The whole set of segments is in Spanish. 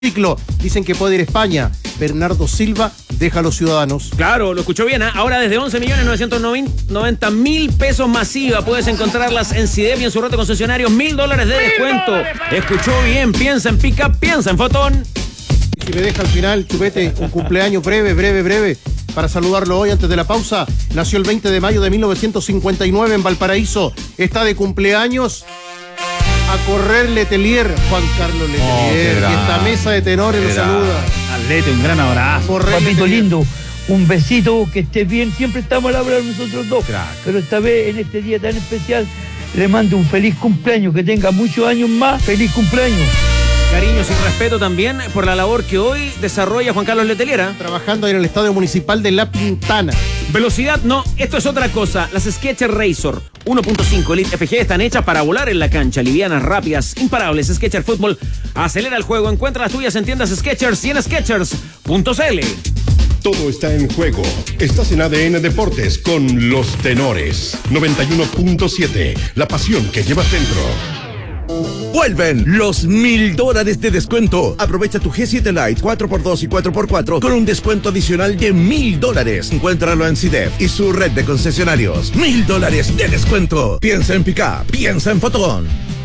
ciclo. Dicen que puede ir a España. Bernardo Silva deja a los Ciudadanos. Claro, lo escuchó bien, ¿eh? Ahora desde 11.990.000 pesos masiva. Puedes encontrarlas en CIDEP y en su red de concesionarios. $1,000 de descuento. Escuchó bien, piensa en Pickup, piensa en Fotón. Y si me deja al final, Chupete, un cumpleaños breve, para saludarlo hoy antes de la pausa. Nació el 20 de mayo de 1959 en Valparaíso. Está de cumpleaños a correr Letelier, Juan Carlos Letelier. Y esta mesa de tenores lo saluda. Atlete, un gran abrazo. Papito lindo, un besito, que estés bien. Siempre estamos al hablar nosotros dos. Crack. Pero esta vez, en este día tan especial, le mando un feliz cumpleaños. Que tenga muchos años más. Feliz cumpleaños. Cariños y respeto también por la labor que hoy desarrolla Juan Carlos Letelier. Trabajando en el Estadio Municipal de La Pintana. Velocidad, no, esto es otra cosa. Las Skechers Razor 1.5 Elite FG están hechas para volar en la cancha. Livianas, rápidas, imparables. Skechers Fútbol acelera el juego. Encuentra las tuyas en tiendas Skechers y en Skechers.cl. Todo está en juego. Estás en ADN Deportes con Los Tenores. 91.7. La pasión que llevas dentro. Vuelven los $1,000 de descuento. Aprovecha tu G7 Lite 4x2 y 4x4 con un descuento adicional de $1,000. Encuéntralo en CIDEP y su red de concesionarios. $1,000 de descuento. Piensa en Pickup, piensa en Fotón.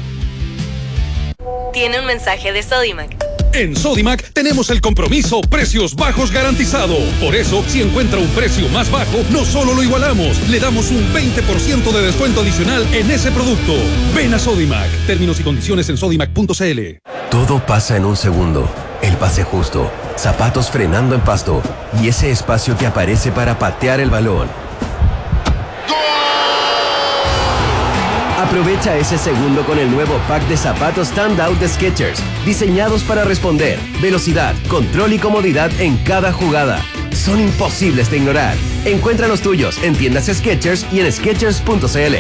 Tiene un mensaje de Sodimac. En Sodimac tenemos el compromiso precios bajos garantizado. Por eso, si encuentra un precio más bajo, no solo lo igualamos, le damos un 20% de descuento adicional en ese producto. Ven a Sodimac. Términos y condiciones en sodimac.cl. Todo pasa en un segundo. El pase justo, zapatos frenando en pasto y ese espacio que aparece para patear el balón. Aprovecha ese segundo con el nuevo pack de zapatos Standout de Skechers, diseñados para responder, velocidad, control y comodidad en cada jugada. Son imposibles de ignorar. Encuentra los tuyos en tiendas Skechers y en Skechers.cl.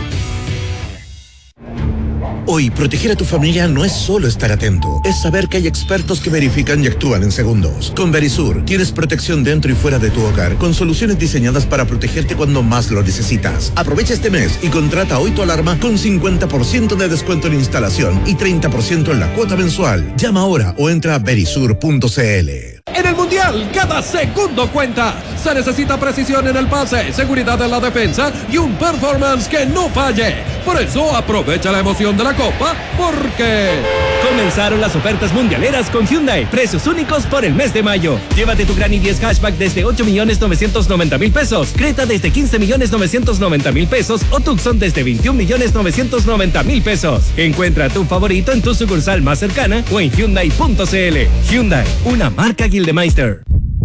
Hoy, proteger a tu familia no es solo estar atento, es saber que hay expertos que verifican y actúan en segundos. Con Verisur tienes protección dentro y fuera de tu hogar, con soluciones diseñadas para protegerte cuando más lo necesitas. Aprovecha este mes y contrata hoy tu alarma con 50% de descuento en instalación y 30% en la cuota mensual. Llama ahora o entra a verisur.cl. En el Mundial, cada segundo cuenta. Se necesita precisión en el pase, seguridad en la defensa y un performance que no falle. Por eso, aprovecha la emoción de la Copa, porque comenzaron las ofertas mundialeras con Hyundai. Precios únicos por el mes de mayo. Llévate tu Gran i10 Hatchback desde 8.990.000 pesos. Creta desde 15.990.000 pesos. O Tucson desde 21.990.000 pesos. Encuentra tu favorito en tu sucursal más cercana o en Hyundai.cl. Hyundai, una marca Gildemeister.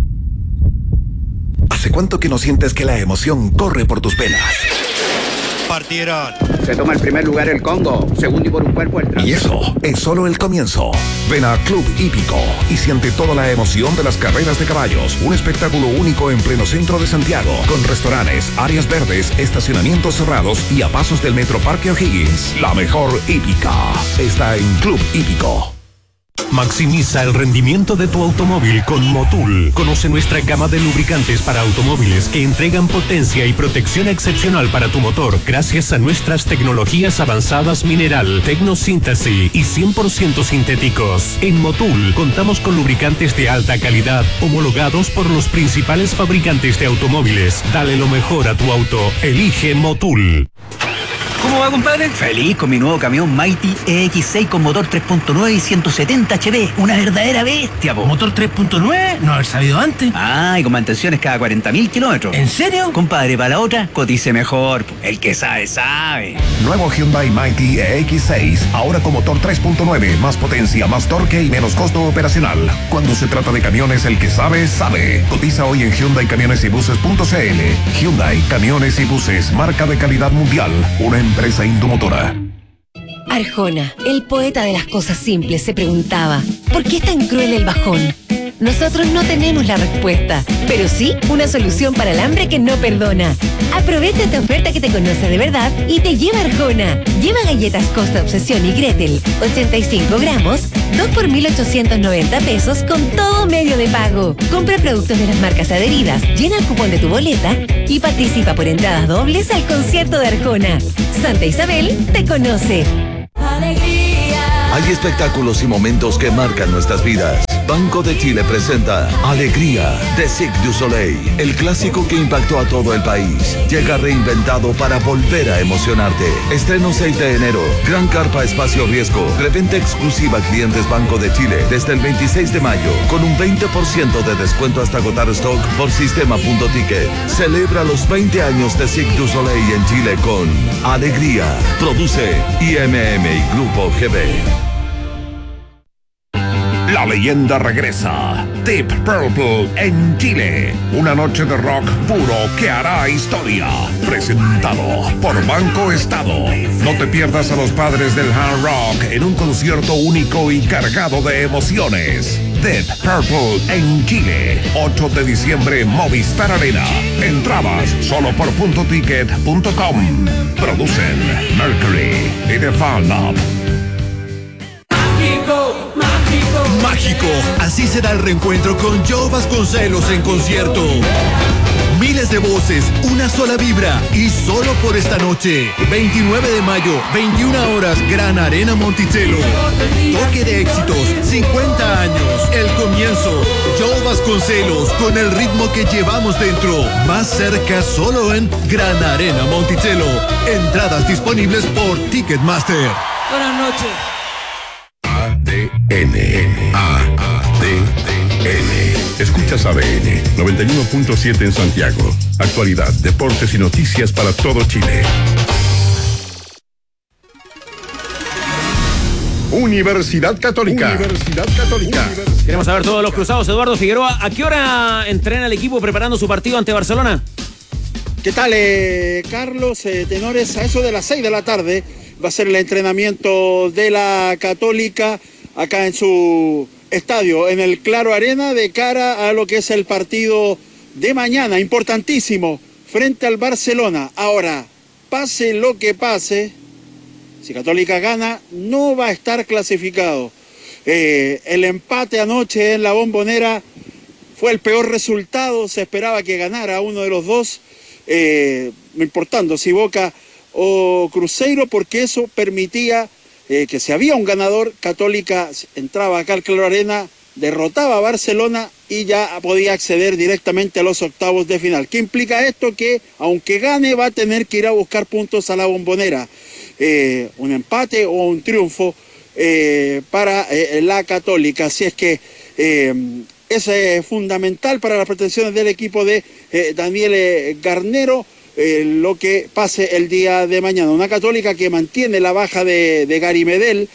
¿Hace cuánto que no sientes que la emoción corre por tus venas? Partieron. Se toma el primer lugar el Congo, segundo y por un cuerpo el Y eso es solo el comienzo. Ven a Club Hípico y siente toda la emoción de las carreras de caballos. Un espectáculo único en pleno centro de Santiago, con restaurantes, áreas verdes, estacionamientos cerrados y a pasos del Metro Parque O'Higgins. La mejor hípica está en Club Hípico. Maximiza el rendimiento de tu automóvil con Motul. Conoce nuestra gama de lubricantes para automóviles que entregan potencia y protección excepcional para tu motor gracias a nuestras tecnologías avanzadas mineral, tecnosíntesis y 100% sintéticos. En Motul contamos con lubricantes de alta calidad homologados por los principales fabricantes de automóviles. Dale lo mejor a tu auto. Elige Motul. ¿Cómo va, compadre? Feliz con mi nuevo camión Mighty EX6 con motor 3.9 y 170 HP. Una verdadera bestia, po. ¿Motor 3.9? No haber sabido antes. Ah, y con mantenciones cada 40.000 kilómetros. ¿En serio? Compadre, para la otra, cotice mejor, po. El que sabe, sabe. Nuevo Hyundai Mighty EX6, ahora con motor 3.9, más potencia, más torque y menos costo operacional. Cuando se trata de camiones, el que sabe, sabe. Cotiza hoy en HyundaiCamionesYbuses.cl. Hyundai Camiones y Buses, marca de calidad mundial. Una empresa Indomotora. Arjona, el poeta de las cosas simples, se preguntaba: ¿por qué es tan cruel el bajón? Nosotros no tenemos la respuesta, pero sí una solución para el hambre que no perdona. Aprovecha esta oferta que te conoce de verdad y te lleva Arjona. Lleva galletas Costa Obsesión y Gretel, 85 gramos, 2 por 1.890 pesos con todo medio de pago. Compra productos de las marcas adheridas, llena el cupón de tu boleta y participa por entradas dobles al concierto de Arjona. Santa Isabel te conoce. Alegría. Hay espectáculos y momentos que marcan nuestras vidas. Banco de Chile presenta Alegría de Cirque du Soleil, el clásico que impactó a todo el país. Llega reinventado para volver a emocionarte. Estreno 6 de enero. Gran carpa espacio riesgo. Reventa exclusiva a clientes Banco de Chile desde el 26 de mayo con un 20% de descuento hasta agotar stock por sistema.ticket. Celebra los 20 años de Cirque du Soleil en Chile con Alegría. Produce IMM y Grupo GB. La leyenda regresa. Deep Purple en Chile. Una noche de rock puro que hará historia. Presentado por Banco Estado. No te pierdas a los padres del hard rock en un concierto único y cargado de emociones. Deep Purple en Chile. 8 de diciembre, Movistar Arena. Entradas solo por .ticket.com. Producen Mercury y The Fan Up. Mágico, así será el reencuentro con Joe Vasconcelos en concierto. Miles de voces, una sola vibra y solo por esta noche. 29 de mayo, 21 horas, Gran Arena Monticello. Toque de éxitos, 50 años, el comienzo. Joe Vasconcelos con el ritmo que llevamos dentro. Más cerca solo en Gran Arena Monticello. Entradas disponibles por Ticketmaster. Buenas noches. ADN. Escuchas ADN 91.7 en Santiago. Actualidad, deportes y noticias para todo Chile. Universidad Católica. Queremos saber todos los cruzados. Eduardo Figueroa, ¿a qué hora entrena el equipo preparando su partido ante Barcelona? ¿Qué tal, Carlos? Tenores, a eso de las 6 de la tarde va a ser el entrenamiento de la Católica acá en su estadio, en el Claro Arena, de cara a lo que es el partido de mañana, importantísimo, frente al Barcelona. Ahora, pase lo que pase, si Católica gana, no va a estar clasificado. El empate anoche en la Bombonera fue el peor resultado, se esperaba que ganara uno de los dos, no importando si Boca o Cruzeiro, porque eso permitía que si había un ganador, Católica entraba acá al Claro Arena, derrotaba a Barcelona y ya podía acceder directamente a los octavos de final. ¿Qué implica esto? Que aunque gane va a tener que ir a buscar puntos a la Bombonera. Un empate o un triunfo para la Católica. Así es que es fundamental para las pretensiones del equipo de Daniel Garnero. Lo que pase el día de mañana. Una Católica que mantiene la baja de Gary Medel,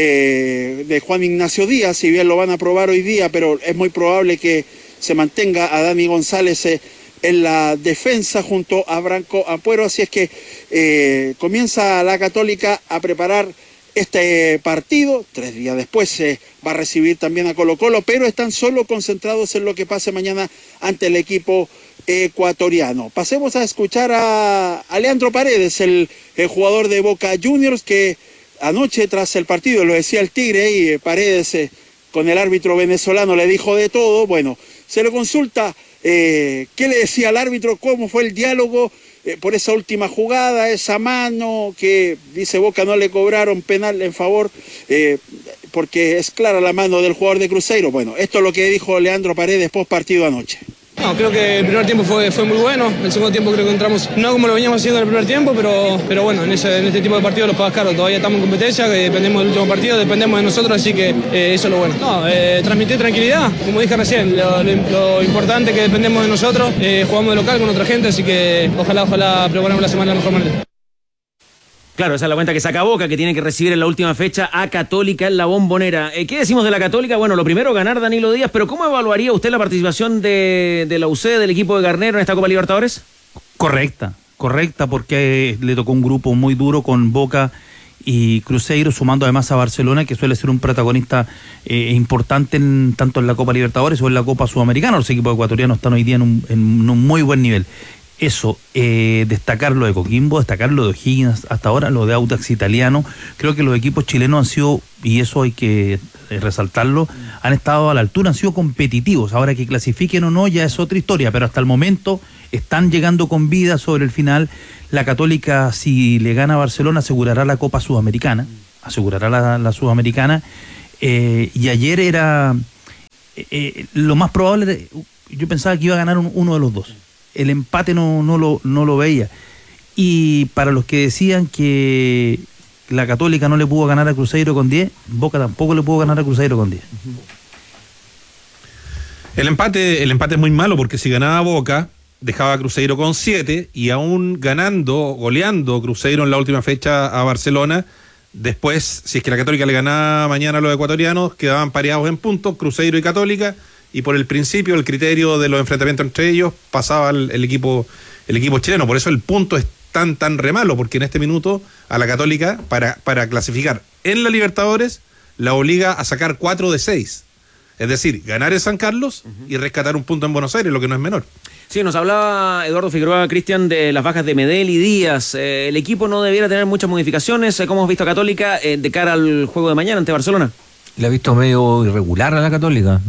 de Juan Ignacio Díaz, si bien lo van a probar hoy día, pero es muy probable que se mantenga a Dani González en la defensa junto a Branco Ampuero. Así es que comienza la Católica a preparar este partido. 3 días después va a recibir también a Colo-Colo, pero están solo concentrados en lo que pase mañana ante el equipo ecuatoriano. Pasemos a escuchar a Leandro Paredes, el jugador de Boca Juniors, que anoche tras el partido, lo decía el Tigre, y Paredes con el árbitro venezolano le dijo de todo. Bueno, se le consulta qué le decía al árbitro, cómo fue el diálogo por esa última jugada, esa mano que dice Boca no le cobraron penal en favor, porque es clara la mano del jugador de Cruzeiro. Bueno, esto es lo que dijo Leandro Paredes post partido anoche. No, creo que el primer tiempo fue muy bueno. El segundo tiempo creo que entramos, no como lo veníamos haciendo en el primer tiempo, pero bueno, en este tipo de partidos los pagas caro. Todavía estamos en competencia, que dependemos del último partido, dependemos de nosotros, así que eso es lo bueno. No, transmitir tranquilidad, como dije recién, lo importante es que dependemos de nosotros, jugamos de local con otra gente, así que ojalá preparemos la semana de la mejor manera. Claro, esa es la cuenta que saca Boca, que tiene que recibir en la última fecha a Católica en la Bombonera. ¿Qué decimos de la Católica? Bueno, lo primero, ganar Danilo Díaz, pero ¿cómo evaluaría usted la participación de la UC, del equipo de Garnero en esta Copa Libertadores? Correcta, porque le tocó un grupo muy duro con Boca y Cruzeiro, sumando además a Barcelona, que suele ser un protagonista importante tanto en la Copa Libertadores o en la Copa Sudamericana. Los equipos ecuatorianos están hoy día en un muy buen nivel. Eso, destacar lo de Coquimbo, destacar lo de O'Higgins hasta ahora, lo de Audax Italiano. Creo que los equipos chilenos han sido, y eso hay que resaltarlo, han estado a la altura, han sido competitivos. Ahora que clasifiquen o no ya es otra historia, pero hasta el momento están llegando con vida sobre el final. La Católica, si le gana a Barcelona, asegurará la Copa Sudamericana, asegurará la Sudamericana. Y ayer era lo más probable, yo pensaba que iba a ganar uno de los dos. El empate no lo veía. Y para los que decían que la Católica no le pudo ganar a Cruzeiro con 10, Boca tampoco le pudo ganar a Cruzeiro con 10. El empate es muy malo, porque si ganaba Boca, dejaba a Cruzeiro con 7, y aún goleando Cruzeiro en la última fecha a Barcelona, después, si es que la Católica le ganaba mañana a los ecuatorianos, quedaban pareados en puntos, Cruzeiro y Católica, y por el principio, el criterio de los enfrentamientos entre ellos, pasaba el equipo chileno. Por eso el punto es tan re malo, porque en este minuto a la Católica, para clasificar en la Libertadores, la obliga a sacar 4 de 6. Es decir, ganar en San Carlos y rescatar un punto en Buenos Aires, lo que no es menor. Sí, nos hablaba Eduardo Figueroa, Cristian, de las bajas de Medel y Díaz. El equipo no debiera tener muchas modificaciones. ¿Cómo has visto a Católica de cara al juego de mañana ante Barcelona? La he visto medio irregular a la Católica.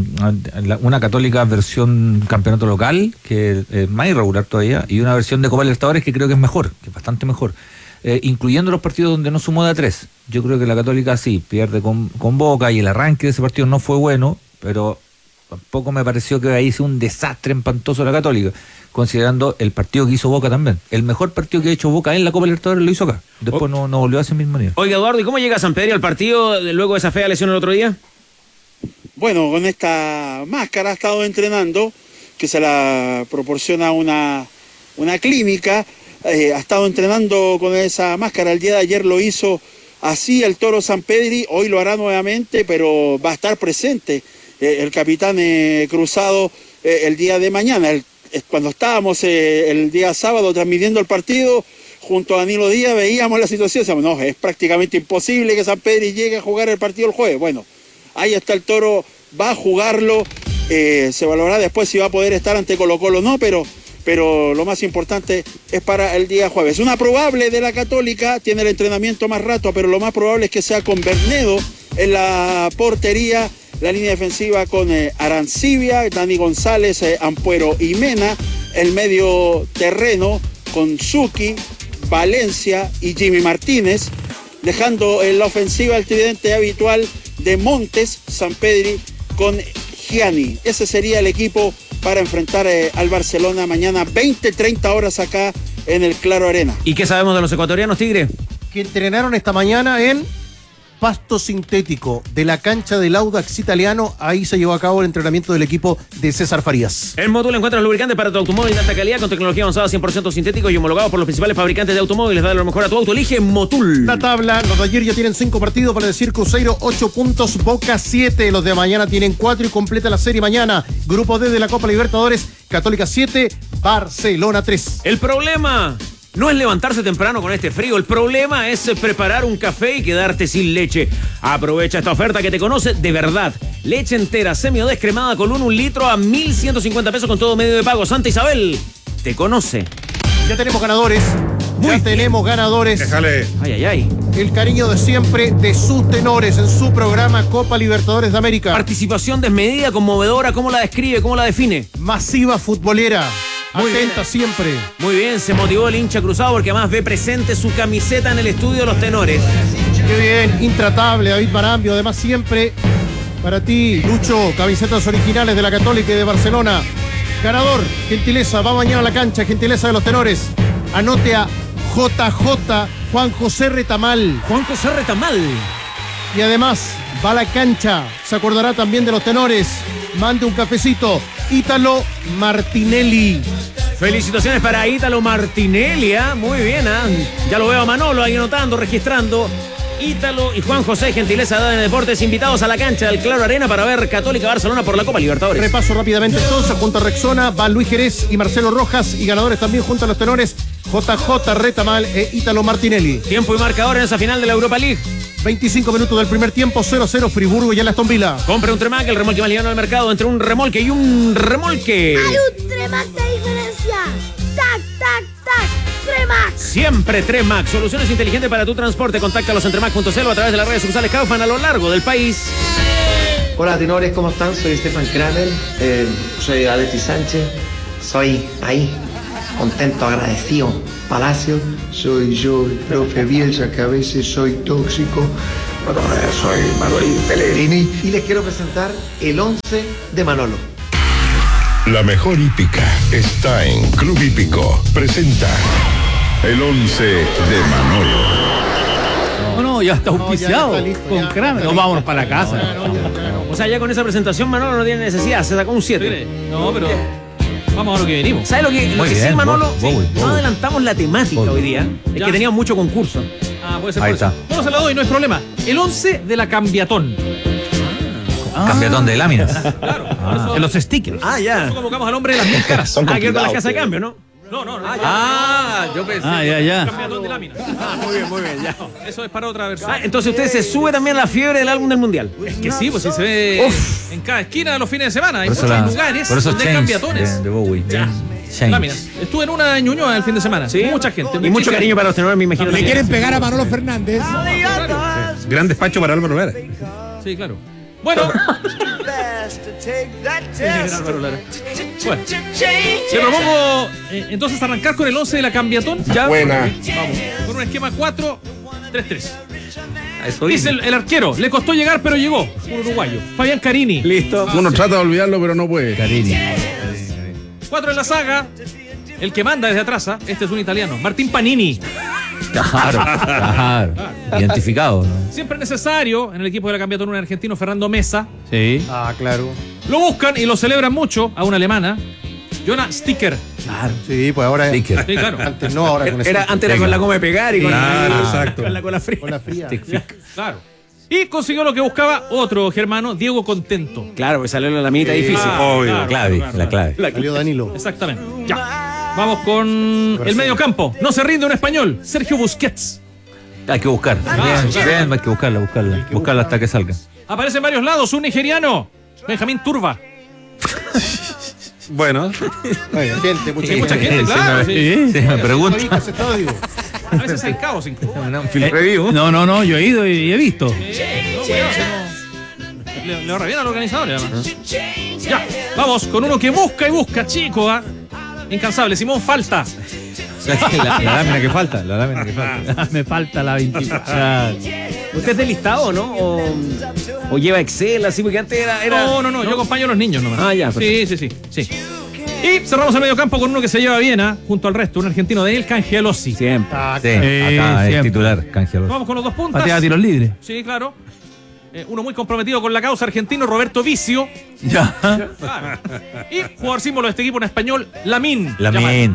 Una Católica versión campeonato local, que es más irregular todavía, y una versión de Copa Libertadores que creo que es mejor, que es bastante mejor. Incluyendo los partidos donde no sumó de a 3. Yo creo que la Católica sí pierde con Boca, y el arranque de ese partido no fue bueno, pero tampoco me pareció que ahí sea un desastre espantoso la Católica, considerando el partido que hizo Boca también. El mejor partido que ha hecho Boca en la Copa Libertadores lo hizo acá. Después no volvió a ese mismo nivel. Oiga, Eduardo, ¿y cómo llega Sampedri al partido luego de esa fea lesión el otro día? Bueno, con esta máscara ha estado entrenando, que se la proporciona una clínica. Ha estado entrenando con esa máscara. El día de ayer lo hizo así el Toro Sampedri, hoy lo hará nuevamente, pero va a estar presente el capitán Cruzado el día de mañana. Cuando estábamos el día sábado transmitiendo el partido junto a Danilo Díaz, veíamos la situación, decíamos, no, es prácticamente imposible que Sampedri llegue a jugar el partido el jueves. Bueno, ahí está el Toro, va a jugarlo, se valorará después si va a poder estar ante Colo-Colo o no, pero lo más importante es para el día jueves. Una probable de la Católica, tiene el entrenamiento más rato, pero lo más probable es que sea con Bernedo en la portería, la línea defensiva con Arancibia, Dani González, Ampuero y Mena, el medio terreno con Zucchi, Valencia y Jimmy Martínez, dejando en la ofensiva el tridente habitual de Montes, Sampedri con Gianni. Ese sería el equipo para enfrentar al Barcelona mañana 20-30 horas acá en el Claro Arena. ¿Y qué sabemos de los ecuatorianos, Tigre? Que entrenaron esta mañana en pasto sintético de la cancha del Audax italiano. Ahí se llevó a cabo el entrenamiento del equipo de César Farías. En Motul encuentras lubricantes para tu automóvil de alta calidad con tecnología avanzada 100% sintético y homologado por los principales fabricantes de automóviles. Dale lo mejor a tu auto, elige Motul. La tabla, los de ayer ya tienen 5 partidos, para decir Cruzeiro 8 puntos, Boca 7, los de mañana tienen 4 y completa la serie mañana. Grupo D de la Copa Libertadores, Católica 7, Barcelona 3. El problema no es levantarse temprano con este frío, el problema es preparar un café y quedarte sin leche. Aprovecha esta oferta que te conoce de verdad. Leche entera, semi o descremada con 1 litro a 1.150 pesos con todo medio de pago. Santa Isabel te conoce. Ya tenemos ganadores. Tenemos ganadores. Déjale. Ay. El cariño de siempre de sus tenores en su programa Copa Libertadores de América. Participación desmedida, conmovedora. ¿Cómo la describe? ¿Cómo la define? Masiva futbolera. Atenta siempre. Muy bien, se motivó el hincha Cruzado porque además ve presente su camiseta en el estudio de los tenores. Qué bien, intratable, David Marambio. Además siempre para ti, Lucho, camisetas originales de la Católica y de Barcelona. Ganador, gentileza, va mañana a la cancha, gentileza de los tenores. Anote a JJ Juan José Retamal. Juan José Retamal. Y además va a la cancha, se acordará también de los tenores. Mande un cafecito. Ítalo Martinelli. Felicitaciones para Ítalo Martinelli, muy bien, ya lo veo a Manolo ahí anotando, registrando. Ítalo y Juan José, gentileza de ADN Deportes, invitados a la cancha del Claro Arena para ver Católica Barcelona por la Copa Libertadores. Repaso rápidamente entonces, junto a Rexona van Luis Jerez y Marcelo Rojas, y ganadores también junto a los tenores JJ Retamal e Ítalo Martinelli. Tiempo y marcador en esa final de la Europa League. 25 minutos del primer tiempo, 0-0 Friburgo y el Aston Villa. Compre un Tremac, el remolque más liviano del mercado, entre un remolque y un remolque. Hay un Tremac de diferencia. ¡Tac, tac, tac! Tremac. Siempre Tremac, soluciones inteligentes para tu transporte. Contáctalos en tremac.cl o a través de las redes sociales Kaufman a lo largo del país. Hola tenores, ¿cómo están? Soy Stefan Kramer, soy Alexis Sánchez, soy ahí, contento, agradecido. Palacio, soy yo, el profe Bielsa, que a veces soy tóxico. Bueno, soy Manuel Pellegrini y les quiero presentar el 11 de Manolo. La mejor hípica está en Club Hípico. Presenta el 11 de Manolo. No, ya está auspiciado con Kramer. No, vámonos para la casa. O sea, ya con esa presentación Manolo no tiene necesidad, se sacó un 7. No, pero vamos a lo que venimos. ¿Sabes lo que sí, Manolo? No adelantamos la temática hoy día. Es Ya. que teníamos mucho concurso. Ah, puede ser Ahí por eso. está. Bueno, se la doy, no hay problema. El 11 de la Cambiatón. Cambiatón de láminas. Claro. En los stickers. Ah, ya. Eso convocamos al hombre de las 1000 caras. Ah, que con las casas de cambio, ¿no? No. Yo pensé. Ya. Cambiatón de láminas. Ah, muy bien, ya. Eso es para otra versión. Ah, entonces usted se sube también a la fiebre del álbum del mundial. Es que sí, pues sí se ve en cada esquina de los fines de semana. Hay muchos lugares por eso donde hay Change cambiatones. de Bowie. Ya. Change. Láminas. Estuve en una en Ñuñoa el fin de semana. Sí. Mucha gente. Y mucho cariño para los tenores, me imagino. Le quieren pegar a Manolo Fernández. Gran despacho para Álvaro Lara. Sí, claro. Bueno. Bueno, le propongo entonces arrancar con el 11 de la Cambiatón. Ya. Buena. Vamos. Con un esquema 4-3-3. Eso Dice el arquero, le costó llegar, pero llegó. Un uruguayo. Fabián Carini. Listo. Uno trata de olvidarlo, pero no puede. Carini. 4 en la saga. El que manda desde atrás, este es un italiano. Martín Panini. Claro. Identificado, ¿no? Siempre necesario en el equipo de la Cambiatón un argentino, Fernando Mesa. Sí. Ah, claro. Lo buscan y lo celebran mucho a una alemana. Jonah Sticker. Claro. Sí, pues ahora. Sí, claro. Antes no, ahora con Antes era con la goma de pegar y con exacto. con la cola fría. Con la fría. Claro. Y consiguió lo que buscaba otro germano, Diego Contento. Claro, pues salió la mitad difícil. Obvio. La clave. Salió Danilo. Exactamente. Ya. Vamos con el medio campo. No se rinde un español. Sergio Busquets. Hay que buscar. Bien, hay que buscarla. Buscarla hasta que salga. Aparece en varios lados. Un nigeriano. Benjamín Turba. Bueno. Gente, mucha Sí, mucha gente. gente, claro. Sí. Sí, me pregunto. A veces hay caos incluso. No, yo he ido y he visto. Le ahorra bien al organizador, además. Ya, vamos con uno que busca y busca, chico. Incansable, Simón Falta. La lámina que falta. Me falta la 24. ¿Usted es del listado, no? ¿O lleva Excel así? Porque antes era... No, yo acompaño a los niños nomás. Ah, ya. Sí. Y cerramos el medio campo con uno que se lleva bien, junto al resto, un argentino, Daniel Cangelosi. Siempre. Sí, acá es siempre. titular, Cangelosi. Vamos con los dos puntas. Patea a tiros libres. Sí, claro. Uno muy comprometido con la causa, argentino, Roberto Vicio. Ya. Claro. Y jugador símbolo de este equipo en español, Lamine Lamin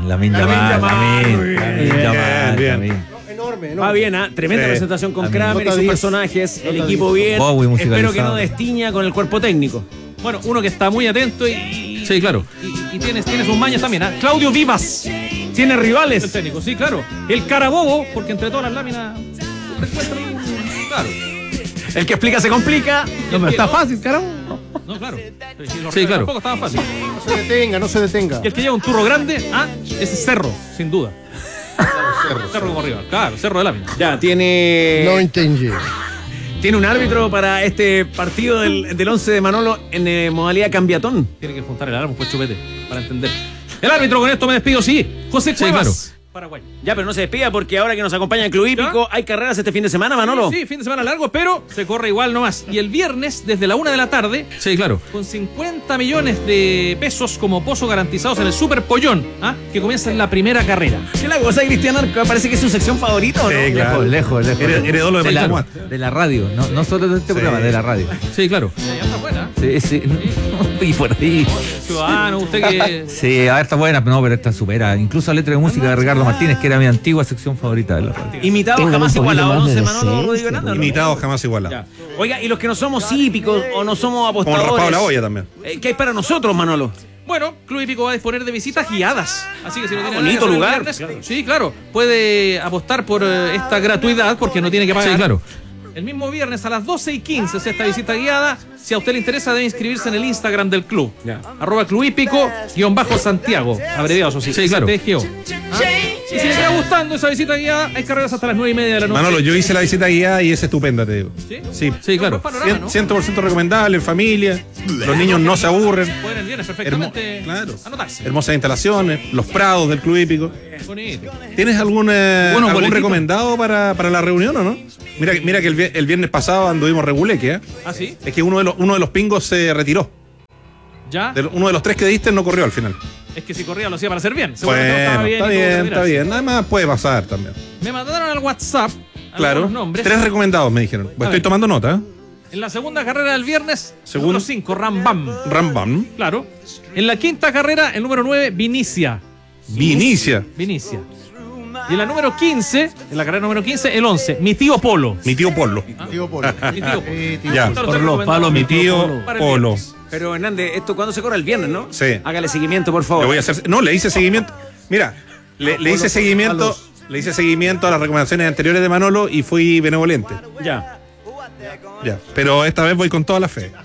Enorme. Va bien, tremenda presentación con Kramer y Nota sus 10. personajes, el Nota equipo 10. bien. Bowie musicalizado. Espero que no destiña con el cuerpo técnico. Bueno, uno que está muy atento y sí, claro. Y tiene sus mañas también, Claudio Vivas. Tiene El rivales. técnico, sí, claro. El Carabobo, porque entre todas las láminas. Claro. El que explica se complica. No, pero está fácil, carajo. No, claro. Sí, claro. Tampoco estaba fácil. No se detenga. Y el que lleva un turro grande, es Cerro, sin duda. Cerro como arriba. Claro, Cerro de lámina. Ya, tiene... No entendí. Tiene un árbitro para este partido del 11 de Manolo en modalidad cambiatón. Tiene que juntar el alarma, pues chupete, para entender. El árbitro, con esto me despido, sí. José Cuevas. Paraguay. Ya, pero no se despida porque ahora que nos acompaña el Club Hípico, hay carreras este fin de semana, Manolo. Sí, fin de semana largo, pero se corre igual nomás. Y el viernes, desde la 1 de la tarde, sí, claro, con 50 millones de pesos como pozo garantizados en el Super Pollón, que comienza en la primera carrera. ¿Qué la cosa, Cristian Arco? Parece que es su sección favorita, ¿o no? Sí, claro. Lejos. Heredó lo de Maite Muat. De la radio, no solo de este programa, de la radio. Sí, claro. Ya está buena. Sí. Y por ahí. Ciudadano, usted que... Sí, a ver, está buena, pero esta supera. Incluso la letra de música de Ricardo Martínez, que era mi antigua sección favorita de la radio. Imitados jamás igualados, no sé, Manolo, Rodrigo Hernández, ¿no? Imitados jamás igualados. Oiga, y los que no somos hípicos o no somos apostadores. Como Raspado la olla también. ¿Qué hay para nosotros, Manolo? Bueno, Club Hípico va a disponer de visitas guiadas. Así que si no tiene bonito nada que hacer el lugar. viernes, Claro. Sí, claro. Puede apostar por esta gratuidad porque no tiene que pagar. Sí, claro. El mismo viernes a las 12:15 es esta visita guiada. Si a usted le interesa, debe inscribirse en el Instagram del club. @clubhípico_Santiago. Abreviado, eso sí. Sí, claro. Y si le queda gustando esa visita guiada, hay carreras hasta las 9:30 de la noche. Manolo, yo hice la visita guiada y es estupenda, te digo. ¿Sí? Sí, claro. Panorama, ¿no? 100% recomendable, en familia. Los niños no se aburren. Pueden el viernes perfectamente anotarse. Hermosas instalaciones, los prados del Club Hípico. Bonito. ¿Tienes algún recomendado para la reunión o no? Mira que el viernes pasado anduvimos reguleque, ¿eh? ¿Ah, sí? Es que uno de los pingos se retiró. ¿Ya? Uno de los 3 que diste no corrió al final. Es que si corría lo hacía para hacer bien. Bueno, está bien. Nada más puede pasar también. Me mandaron al WhatsApp claro, nombres. 3 recomendados me dijeron. Pues estoy tomando nota, ¿eh? En la segunda carrera del viernes, número 5, Rambam. Claro. En la quinta carrera, el número 9, Vinicia. Vinicia. Y en la número 15, en la carrera número 15, el 11, Mi Tío Polo. Mi Tío Polo. Ya, por los palos, Mi Tío Polo. Pero Hernández, ¿esto cuándo se corre? El viernes, ¿no? Sí. Hágale seguimiento, por favor. Le hice seguimiento. Mira, le hice seguimiento. Le hice seguimiento a las recomendaciones anteriores de Manolo y fui benevolente. Ya. Pero esta vez voy con toda la fe.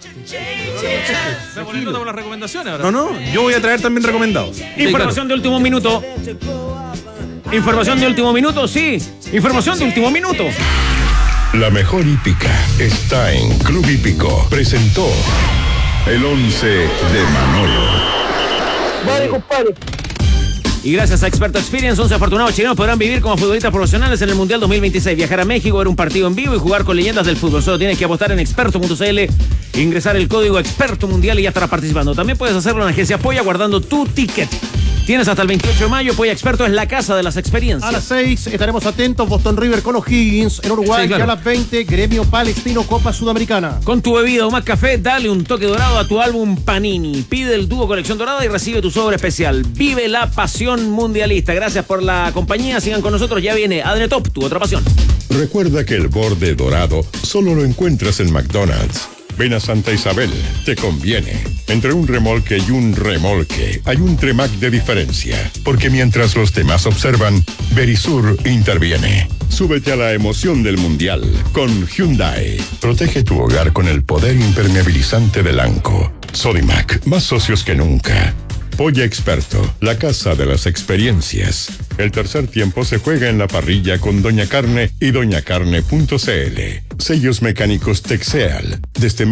¿Me pones nota por las recomendaciones ahora? No, yo voy a traer también recomendados. Información de último minuto. Información de último minuto, sí. Información de último minuto. La mejor hípica está en Club Hípico. Presentó el 11 de Manolo. Vale, compadre. Y gracias a Experto Experience, 11 afortunados chilenos podrán vivir como futbolistas profesionales en el Mundial 2026. Viajar a México, ver un partido en vivo y jugar con leyendas del fútbol. Solo tienes que apostar en experto.cl, ingresar el código Experto Mundial y ya estarás participando. También puedes hacerlo en la agencia Polla guardando tu ticket. Tienes hasta el 28 de mayo. Polla Experto es la casa de las experiencias. A las 6 estaremos atentos. Boston River con O'Higgins en Uruguay. Sí, claro. Y a las 20, Gremio Palestino Copa Sudamericana. Con tu bebida o más café, dale un toque dorado a tu álbum Panini. Pide el dúo Colección Dorada y recibe tu sobre especial. Vive la pasión mundialista. Gracias por la compañía. Sigan con nosotros. Ya viene Adrenetop, tu otra pasión. Recuerda que el borde dorado solo lo encuentras en McDonald's. Ven a Santa Isabel, te conviene. Entre un remolque y un remolque hay un Tremac de diferencia, porque mientras los demás observan, Verisur interviene. Súbete a la emoción del Mundial con Hyundai. Protege tu hogar con el poder impermeabilizante del ANCO. Sodimac, más socios que nunca. Polla Experto, la casa de las experiencias. El tercer tiempo se juega en la parrilla con Doña Carne y doñacarne.cl. Sellos mecánicos Texeal, desde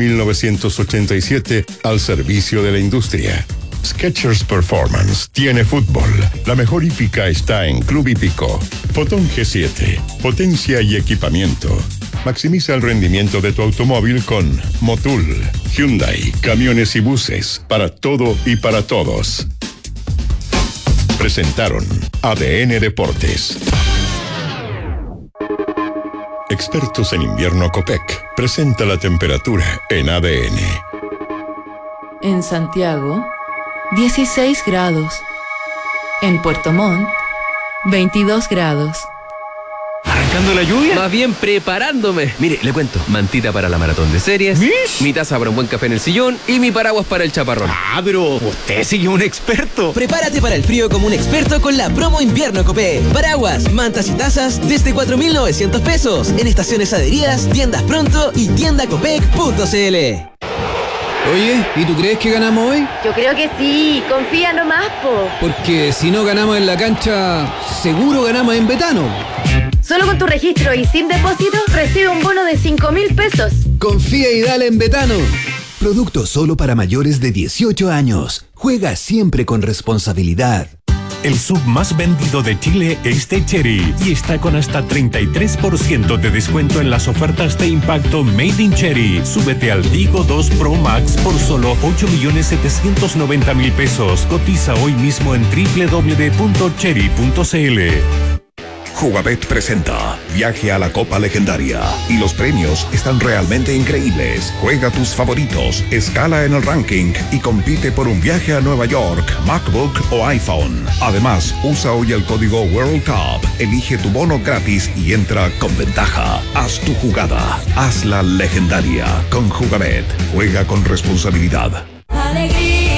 1987 al servicio de la industria. Skechers Performance tiene fútbol. La mejor hípica está en Club Hípico. Fotón G7, potencia y equipamiento. Maximiza el rendimiento de tu automóvil con Motul. Hyundai, camiones y buses, para todo y para todos. Presentaron ADN Deportes. Expertos en invierno Copec presenta la temperatura en ADN. En Santiago, 16 grados. En Puerto Montt, 22 grados. ¿Arrancando la lluvia? Más bien preparándome. Mire, le cuento. Mantita para la maratón de series. Mi taza para un buen café en el sillón. Y mi paraguas para el chaparrón. Ah, pero usted sí es un experto. Prepárate para el frío como un experto con la promo invierno Copé. Paraguas, mantas y tazas desde 4.900 pesos. En estaciones adheridas, tiendas pronto y tiendacopec.cl. Oye, ¿y tú crees que ganamos hoy? Yo creo que sí, confía nomás, po. Porque si no ganamos en la cancha, seguro ganamos en Betano. Solo con tu registro y sin depósito, recibe un bono de 5.000 pesos. Confía y dale en Betano. Producto solo para mayores de 18 años. Juega siempre con responsabilidad. El sub más vendido de Chile es de Chery y está con hasta 33% de descuento en las ofertas de impacto Made in Chery. Súbete al Tigo 2 Pro Max por solo 8.790.000 pesos. Cotiza hoy mismo en www.chery.cl. Jugabet presenta Viaje a la Copa Legendaria y los premios están realmente increíbles. Juega tus favoritos, escala en el ranking y compite por un viaje a Nueva York, MacBook o iPhone. Además, usa hoy el código World Cup, elige tu bono gratis y entra con ventaja. Haz tu jugada, hazla legendaria con Jugabet. Juega con responsabilidad. Alegría.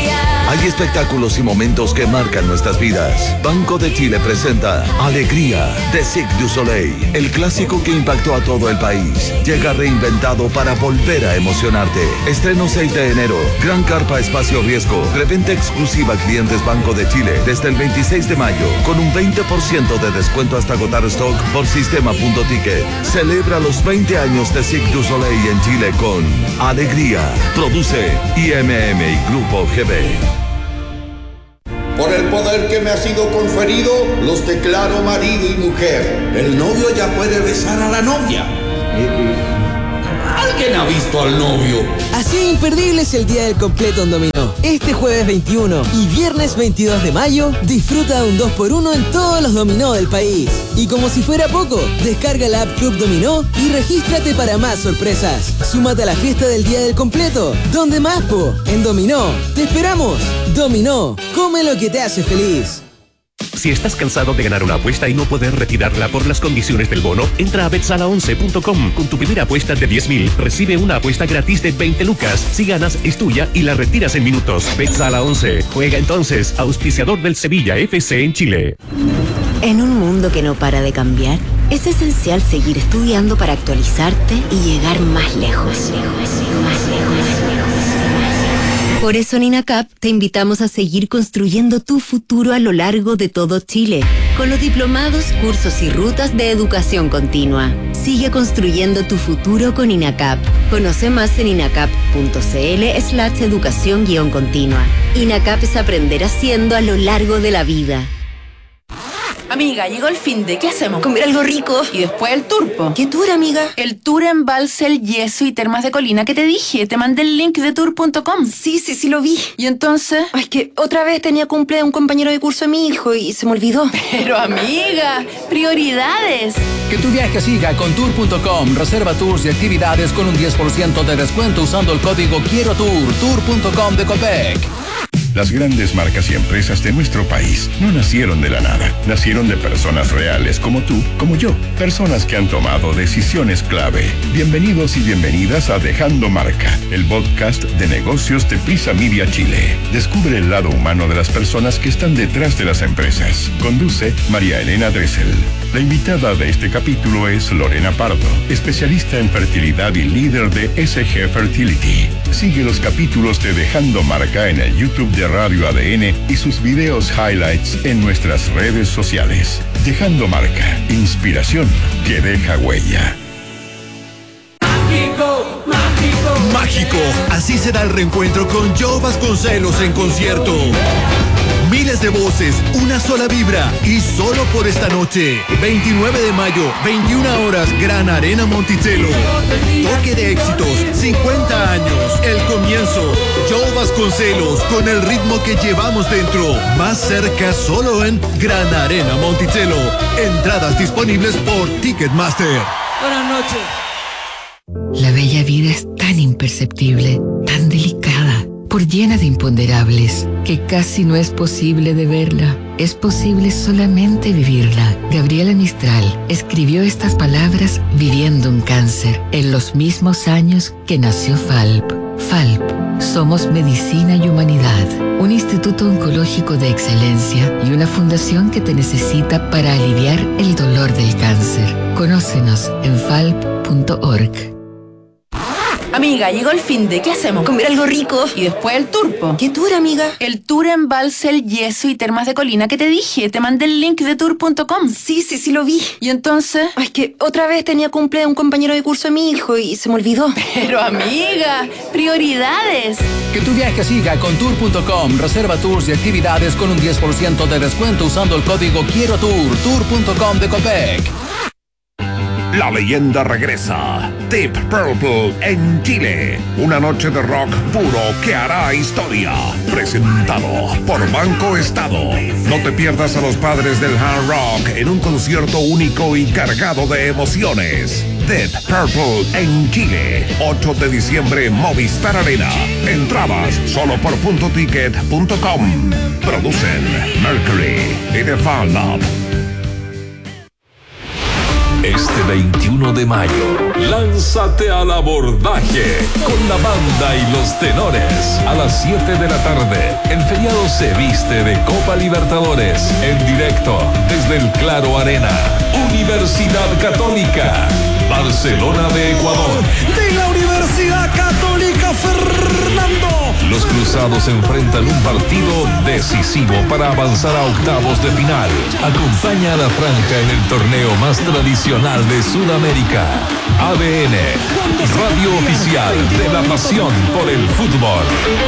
Hay espectáculos y momentos que marcan nuestras vidas. Banco de Chile presenta Alegría de Cirque du Soleil, el clásico que impactó a todo el país. Llega reinventado para volver a emocionarte. Estreno 6 de enero. Gran carpa espacio riesgo. Reventa exclusiva a clientes Banco de Chile desde el 26 de mayo con un 20% de descuento hasta agotar stock por sistema.ticket. Celebra los 20 años de Cirque du Soleil en Chile con Alegría. Produce IMM y Grupo GB. Por el poder que me ha sido conferido, los declaro marido y mujer. El novio ya puede besar a la novia. ¿Alguien ha visto al novio? Así de imperdible es el día del completo en Dominó. Este jueves 21 y viernes 22 de mayo, disfruta de un 2x1 en todos los dominó del país. Y como si fuera poco, descarga la app Club Dominó y regístrate para más sorpresas. Súmate a la fiesta del día del completo. ¿Dónde más, po? En Dominó. ¡Te esperamos! Dominó. Come lo que te hace feliz. Si estás cansado de ganar una apuesta y no poder retirarla por las condiciones del bono, entra a betsala11.com. Con tu primera apuesta de 10.000, recibe una apuesta gratis de 20 lucas. Si ganas, es tuya y la retiras en minutos. Betsala 11. Juega entonces, auspiciador del Sevilla FC en Chile. En un mundo que no para de cambiar, es esencial seguir estudiando para actualizarte y llegar más lejos. Por eso en INACAP te invitamos a seguir construyendo tu futuro a lo largo de todo Chile, con los diplomados, cursos y rutas de educación continua. Sigue construyendo tu futuro con INACAP. Conoce más en inacap.cl/educación-continua. INACAP es aprender haciendo a lo largo de la vida. Amiga, llegó el fin de, ¿qué hacemos? Comer algo rico y después el tour, po. ¿Qué tour, amiga? El tour en Balsel, Yeso y Termas de Colina que te dije. Te mandé el link de tour.com. Sí, lo vi. ¿Y entonces? Ay, que otra vez tenía cumple de un compañero de curso de mi hijo y se me olvidó. Pero amiga, prioridades. Que tu viaje siga con tour.com. Reserva tours y actividades con un 10% de descuento usando el código Quiero Tour. Tour.com de Copec. Las grandes marcas y empresas de nuestro país no nacieron de la nada. Nacieron de personas reales como tú, como yo. Personas que han tomado decisiones clave. Bienvenidos y bienvenidas a Dejando Marca, el podcast de negocios de Prisa Media Chile. Descubre el lado humano de las personas que están detrás de las empresas. Conduce María Elena Dressel. La invitada de este capítulo es Lorena Pardo, especialista en fertilidad y líder de SG Fertility. Sigue los capítulos de Dejando Marca en el YouTube de Radio ADN y sus videos highlights en nuestras redes sociales. Dejando Marca, inspiración que deja huella. Mágico, mágico, mágico. Así será el reencuentro con Joe Vasconcelos en concierto. Miles de voces, una sola vibra y solo por esta noche. 29 de mayo, 21 horas, Gran Arena Monticello. Toque de éxitos, 50 años, el comienzo. Joe Vasconcelos con el ritmo que llevamos dentro. Más cerca solo en Gran Arena Monticello. Entradas disponibles por Ticketmaster. Buenas noches. La bella vida es tan imperceptible, tan delicada, por llena de imponderables, que casi no es posible de verla. Es posible solamente vivirla. Gabriela Mistral escribió estas palabras viviendo un cáncer en los mismos años que nació FALP. FALP, somos medicina y humanidad, un instituto oncológico de excelencia y una fundación que te necesita para aliviar el dolor del cáncer. Conócenos en falp.org. Amiga, llegó el fin de, ¿qué hacemos? Comer algo rico y después el tour, po. ¿Qué tour, amiga? El tour en Balsel, Yeso y Termas de Colina que te dije. Te mandé el link de tour.com. Sí, lo vi. ¿Y entonces? Ay, que otra vez tenía cumple de un compañero de curso de mi hijo y se me olvidó. Pero amiga, prioridades. Que tu viaje siga con tour.com. Reserva tours y actividades con un 10% de descuento usando el código Quiero Tour. Tour.com de Copec. La leyenda regresa. Deep Purple en Chile. Una noche de rock puro que hará historia. Presentado por Banco Estado. No te pierdas a los padres del hard rock en un concierto único y cargado de emociones. Deep Purple en Chile. 8 de diciembre, Movistar Arena. Entradas solo por .ticket.com. Producen Mercury y The Fan Lab. Este 21 de mayo, lánzate al abordaje con la banda y los tenores. A las 7 de la tarde, el feriado se viste de Copa Libertadores. En directo, desde el Claro Arena. Universidad Católica. Barcelona de Ecuador. De la Universidad Católica, Fernando. Los cruzados enfrentan un partido decisivo para avanzar a octavos de final. Acompaña a la franja en el torneo más tradicional de Sudamérica. ADN, radio oficial de la pasión por el fútbol.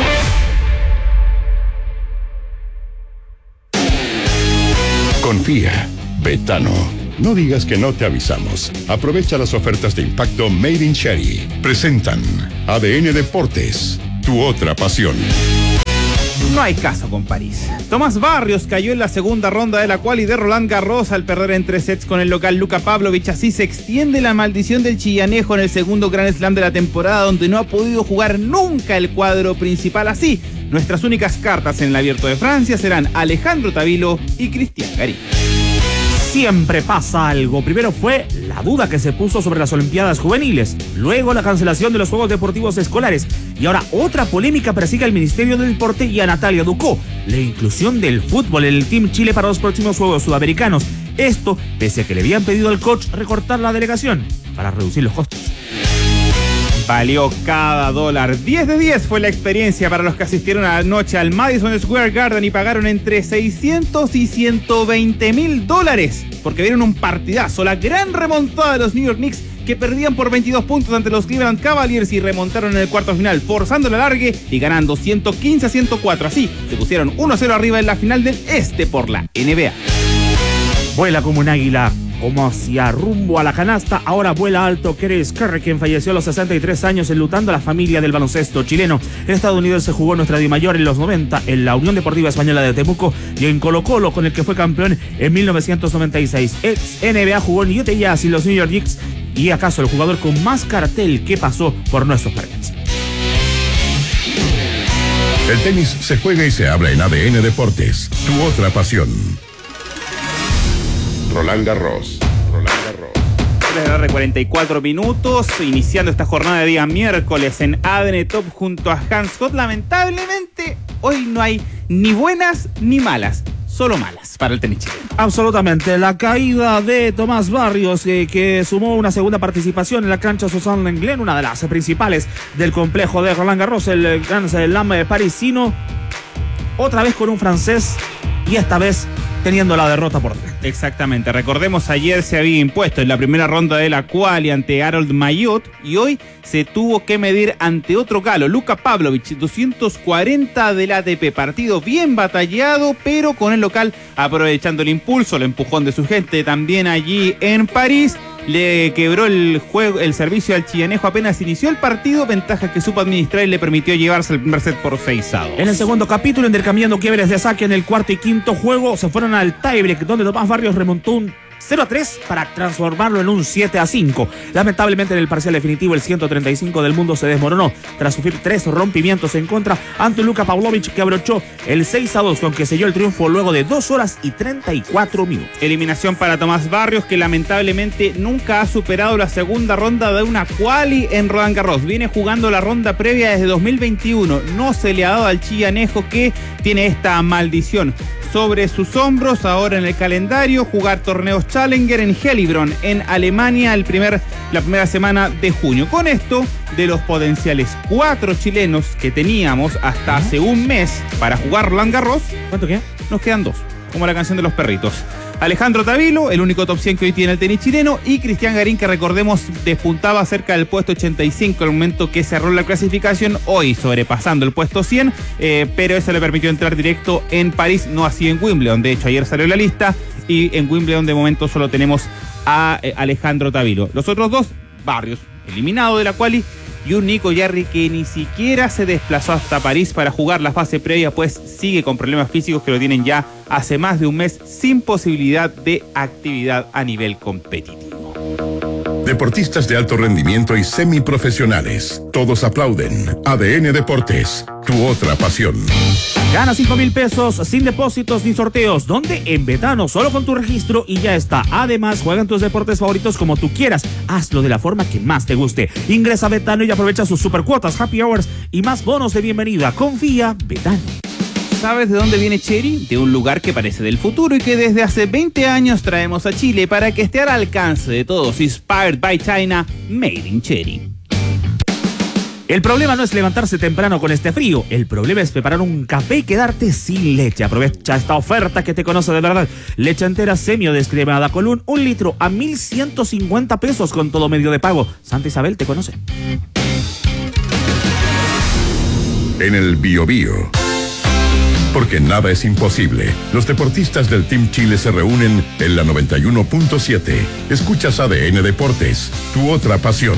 Confía, Betano. No digas que no te avisamos. Aprovecha las ofertas de impacto Made in Cherry. Presentan ADN Deportes, tu otra pasión. No hay caso con París. Tomás Barrios cayó en la segunda ronda de la quali de Roland Garros al perder en 3 sets con el local Luka Pavlovich. Así se extiende la maldición del chillanejo en el segundo Grand Slam de la temporada, donde no ha podido jugar nunca el cuadro principal. Así, nuestras únicas cartas en el Abierto de Francia serán Alejandro Tavilo y Cristian Garín. Siempre pasa algo. Primero fue la duda que se puso sobre las Olimpiadas Juveniles, luego la cancelación de los Juegos Deportivos Escolares y ahora otra polémica persigue al Ministerio del Deporte y a Natalia Ducó, la inclusión del fútbol en el Team Chile para los próximos Juegos Sudamericanos. Esto pese a que le habían pedido al coach recortar la delegación para reducir los costos. Valió cada dólar. 10 de 10 fue la experiencia para los que asistieron anoche al Madison Square Garden y pagaron entre 600 y 120 mil dólares porque vieron un partidazo, la gran remontada de los New York Knicks, que perdían por 22 puntos ante los Cleveland Cavaliers y remontaron en el cuarto final, forzando el alargue y ganando 115-104. Así se pusieron 1-0 arriba en la final del este por la NBA. Vuela como un águila, como hacia rumbo a la canasta. Ahora vuela alto Chris Curry, quien falleció a los 63 años enlutando a la familia del baloncesto chileno. El estadounidense jugó en nuestra Dimayor en los 90 en la Unión Deportiva Española de Temuco y en Colo-Colo, con el que fue campeón en 1996. Ex NBA jugó en Utah Jazz y los New York Knicks, y acaso el jugador con más cartel que pasó por nuestros parques. El tenis se juega y se habla en ADN Deportes, tu otra pasión. Roland Garros. 44 minutos, iniciando esta jornada de día miércoles en ADN Top junto a Hans Scott. Lamentablemente, hoy no hay ni buenas ni malas, solo malas para el tenis chileno. Absolutamente, la caída de Tomás Barrios, que sumó una segunda participación en la cancha Susan Lenglen, una de las principales del complejo de Roland Garros, el Grand Slam parisino, otra vez con un francés y esta vez teniendo la derrota por delante. Exactamente, recordemos, ayer se había impuesto en la primera ronda de la quali ante Harold Mayot y hoy se tuvo que medir ante otro galo, Luka Pavlovich, 240 del ATP, partido bien batallado, pero con el local aprovechando el impulso, el empujón de su gente también allí en París. Le quebró el servicio al chillanejo apenas inició el partido, ventaja que supo administrar y le permitió llevarse el primer set por 6-2. En el segundo capítulo, intercambiando quiebres de saque en el cuarto y quinto juego, se fueron al tiebreak, donde Tomás Barrios remontó un 0-3 para transformarlo en un 7-5. Lamentablemente en el parcial definitivo el 135 del mundo se desmoronó tras sufrir 3 rompimientos en contra ante Luka Pavlovich, que abrochó el 6-2 con que selló el triunfo luego de 2 horas y 34 minutos. Eliminación para Tomás Barrios, que lamentablemente nunca ha superado la segunda ronda de una quali en Roland Garros. Viene jugando la ronda previa desde 2021. No se le ha dado al chillanejo, que tiene esta maldición sobre sus hombros. Ahora en el calendario, jugar torneos Challenger en Helibron, en Alemania, la primera semana de junio. Con esto, de los potenciales 4 chilenos que teníamos hasta hace un mes para jugar Roland Garros, ¿cuánto queda? Nos quedan 2, como la canción de los perritos. Alejandro Tavilo, el único top 100 que hoy tiene el tenis chileno, y Cristian Garín, que recordemos despuntaba cerca del puesto 85 al momento que cerró la clasificación, hoy sobrepasando el puesto 100, pero eso le permitió entrar directo en París, no así en Wimbledon. De hecho, ayer salió la lista y en Wimbledon de momento solo tenemos a Alejandro Tavilo. Los otros dos, Barrios, eliminado de la quali, y un Nico Yarri que ni siquiera se desplazó hasta París para jugar la fase previa, pues sigue con problemas físicos que lo tienen ya hace más de un mes, sin posibilidad de actividad a nivel competitivo. Deportistas de alto rendimiento y semiprofesionales. Todos aplauden. ADN Deportes, tu otra pasión. Gana 5,000 pesos sin depósitos ni sorteos. ¿Dónde? En Betano, solo con tu registro y ya está. Además, juega en tus deportes favoritos como tú quieras. Hazlo de la forma que más te guste. Ingresa a Betano y aprovecha sus supercuotas, happy hours y más bonos de bienvenida. Confía, Betano. ¿Sabes de dónde viene Chery? De un lugar que parece del futuro y que desde hace 20 años traemos a Chile para que esté al alcance de todos. Inspired by China, made in Chery. El problema no es levantarse temprano con este frío. El problema es preparar un café y quedarte sin leche. Aprovecha esta oferta que te conoce de verdad. Leche entera semi o descremada Colún, 1 litro a 1,150 pesos con todo medio de pago. Santa Isabel te conoce. En el Biobío. Porque nada es imposible. Los deportistas del Team Chile se reúnen en la 91.7. Escuchas ADN Deportes, tu otra pasión.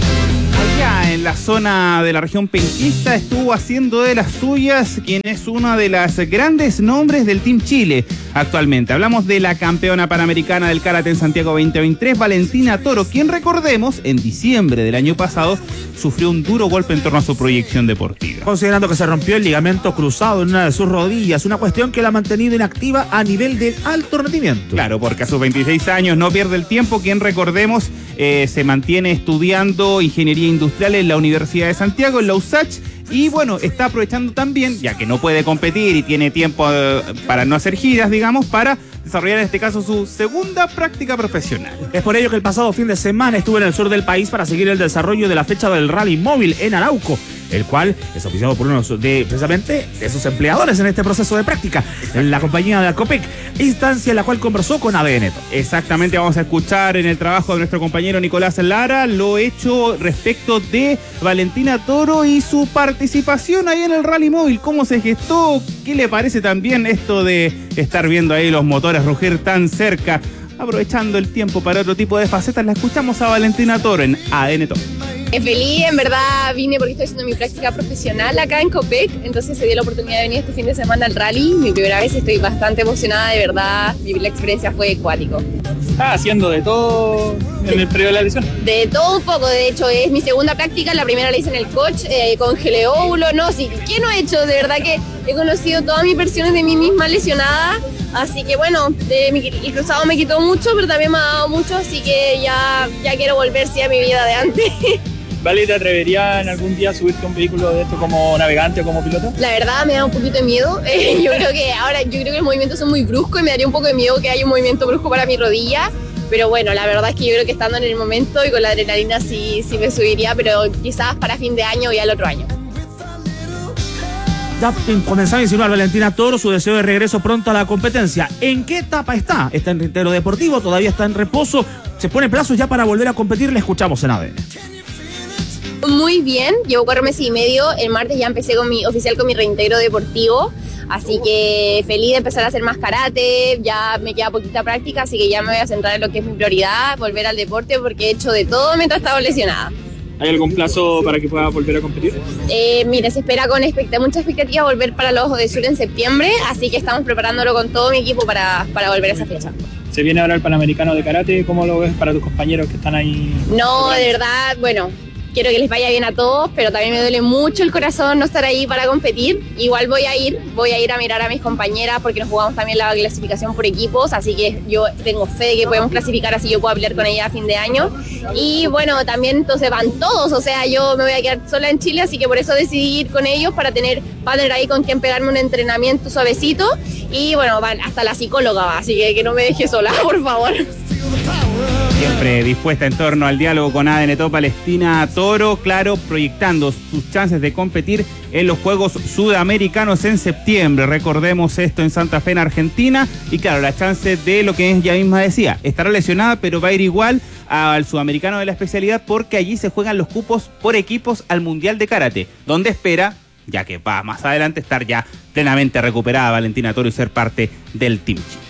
Allá en la zona de la región penquista estuvo haciendo de las suyas quien es una de las grandes nombres del Team Chile actualmente. Hablamos de la campeona panamericana del karate en Santiago 2023, Valentina Toro, quien recordemos en diciembre del año pasado sufrió un duro golpe en torno a su proyección deportiva. Considerando que se rompió el ligamento cruzado en una de sus rodillas, una cuestión que la ha mantenido inactiva a nivel de alto rendimiento. Claro, porque a sus 26 años no pierde el tiempo, quien recordemos se mantiene estudiando ingeniería industrial en la Universidad de Santiago, en la USACH, y bueno, está aprovechando también, ya que no puede competir y tiene tiempo para no hacer giras, digamos, para desarrollar en este caso su segunda práctica profesional. Es por ello que el pasado fin de semana estuvo en el sur del país para seguir el desarrollo de la fecha del Rally Móvil en Arauco, el cual es oficiado por uno de, precisamente, de sus empleadores en este proceso de práctica, en la compañía de Alcopec, instancia en la cual conversó con ADN. Exactamente, vamos a escuchar en el trabajo de nuestro compañero Nicolás Lara lo hecho respecto de Valentina Toro y su participación ahí en el Rally Móvil, cómo se gestó, qué le parece también esto de estar viendo ahí los motores rugir tan cerca, aprovechando el tiempo para otro tipo de facetas. La escuchamos a Valentina Toro en ADN Top. Feliz, en verdad vine porque estoy haciendo mi práctica profesional acá en Copec, entonces se dio la oportunidad de venir este fin de semana al rally, mi primera vez, estoy bastante emocionada, de verdad, vivir la experiencia fue cuático. ¿Estás haciendo de todo en el periodo de la lesión? De todo un poco, de hecho es mi segunda práctica, la primera la hice en el coach, congelé óvulo, no, sí, ¿qué no he hecho? De verdad que he conocido todas mis versiones de mí misma lesionada, así que bueno, el cruzado me quitó mucho, pero también me ha dado mucho, así que ya quiero volver sí, a mi vida de antes. ¿Vale, te atreverías en algún día a subirte a un vehículo de esto como navegante o como piloto? La verdad me da un poquito de miedo. Yo creo que los movimientos son muy bruscos y me daría un poco de miedo que haya un movimiento brusco para mi rodilla. Pero bueno, la verdad es que yo creo que estando en el momento y con la adrenalina sí me subiría, pero quizás para fin de año o ya el otro año. Ya comenzaba a insinuar Valentina Toro su deseo de regreso pronto a la competencia. ¿En qué etapa está? ¿Está en reitero deportivo? ¿Todavía está en reposo? ¿Se pone plazos ya para volver a competir? Le escuchamos en ADN. Muy bien, llevo 4 meses y medio, el martes ya empecé con mi reintegro deportivo, así que feliz de empezar a hacer más karate, ya me queda poquita práctica, así que ya me voy a centrar en lo que es mi prioridad, volver al deporte porque he hecho de todo mientras estaba lesionada. ¿Hay algún plazo para que pueda volver a competir? Mira, se espera con mucha expectativa volver para los de Sur en septiembre, así que estamos preparándolo con todo mi equipo para volver a esa fecha. Se viene ahora el Panamericano de Karate, ¿cómo lo ves para tus compañeros que están ahí? No, de verdad, bueno, quiero que les vaya bien a todos, pero también me duele mucho el corazón no estar ahí para competir. Igual voy a ir a mirar a mis compañeras porque nos jugamos también la clasificación por equipos, así que yo tengo fe de que podemos clasificar, así yo puedo pelear con ella a fin de año. Y bueno, también entonces van todos, o sea, yo me voy a quedar sola en Chile, así que por eso decidí ir con ellos para tener ahí con quien pegarme un entrenamiento suavecito. Y bueno, van hasta la psicóloga va, así que no me deje sola, por favor. Siempre dispuesta en torno al diálogo con ADN Top, Valentina Toro, claro, proyectando sus chances de competir en los Juegos Sudamericanos en septiembre. Recordemos esto en Santa Fe, en Argentina. Y claro, la chance de lo que ella misma decía, estará lesionada, pero va a ir igual al Sudamericano de la especialidad porque allí se juegan los cupos por equipos al Mundial de Karate, donde espera, ya que va más adelante, estar ya plenamente recuperada Valentina Toro y ser parte del Team Chile.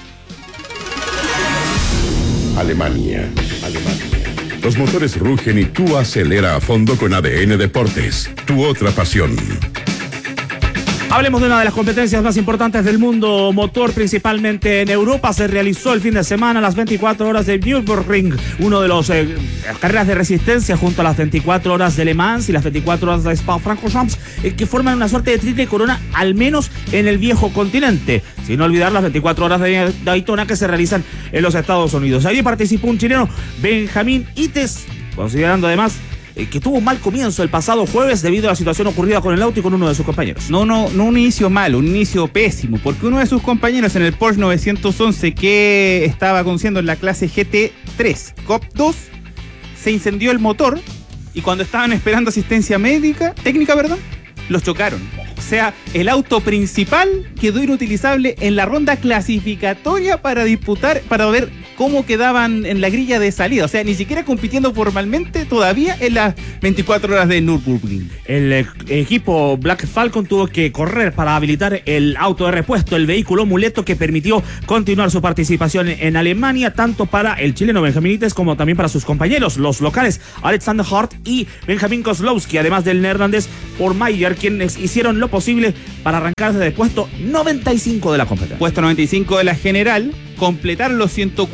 Alemania. Los motores rugen y tú acelera a fondo con ADN Deportes, tu otra pasión. Hablemos de una de las competencias más importantes del mundo motor, principalmente en Europa. Se realizó el fin de semana las 24 horas de Nürburgring, uno de los carreras de resistencia junto a las 24 horas de Le Mans y las 24 horas de Spa-Francorchamps, que forman una suerte de triple corona, al menos en el viejo continente. Sin olvidar las 24 horas de Daytona que se realizan en los Estados Unidos. Allí participó un chileno, Benjamín Ites, considerando además que tuvo un mal comienzo el pasado jueves debido a la situación ocurrida con el auto y con uno de sus compañeros. No un inicio malo, un inicio pésimo, porque uno de sus compañeros en el Porsche 911 que estaba conduciendo en la clase GT3 COP2 se incendió el motor y cuando estaban esperando asistencia técnica, los chocaron. O sea, el auto principal quedó inutilizable en la ronda clasificatoria para ver cómo quedaban en la grilla de salida. O sea, ni siquiera compitiendo formalmente todavía en las 24 horas de Nürburgring. El equipo Black Falcon tuvo que correr para habilitar el auto de repuesto, el vehículo muleto que permitió continuar su participación en Alemania, tanto para el chileno Benjamín Ites como también para sus compañeros, los locales Alexander Hart y Benjamin Kozlowski, además del neerlandés Paul Mayer, quienes hicieron lo posible para arrancarse del puesto 95 de la competencia. Puesto 95 de la general, completar los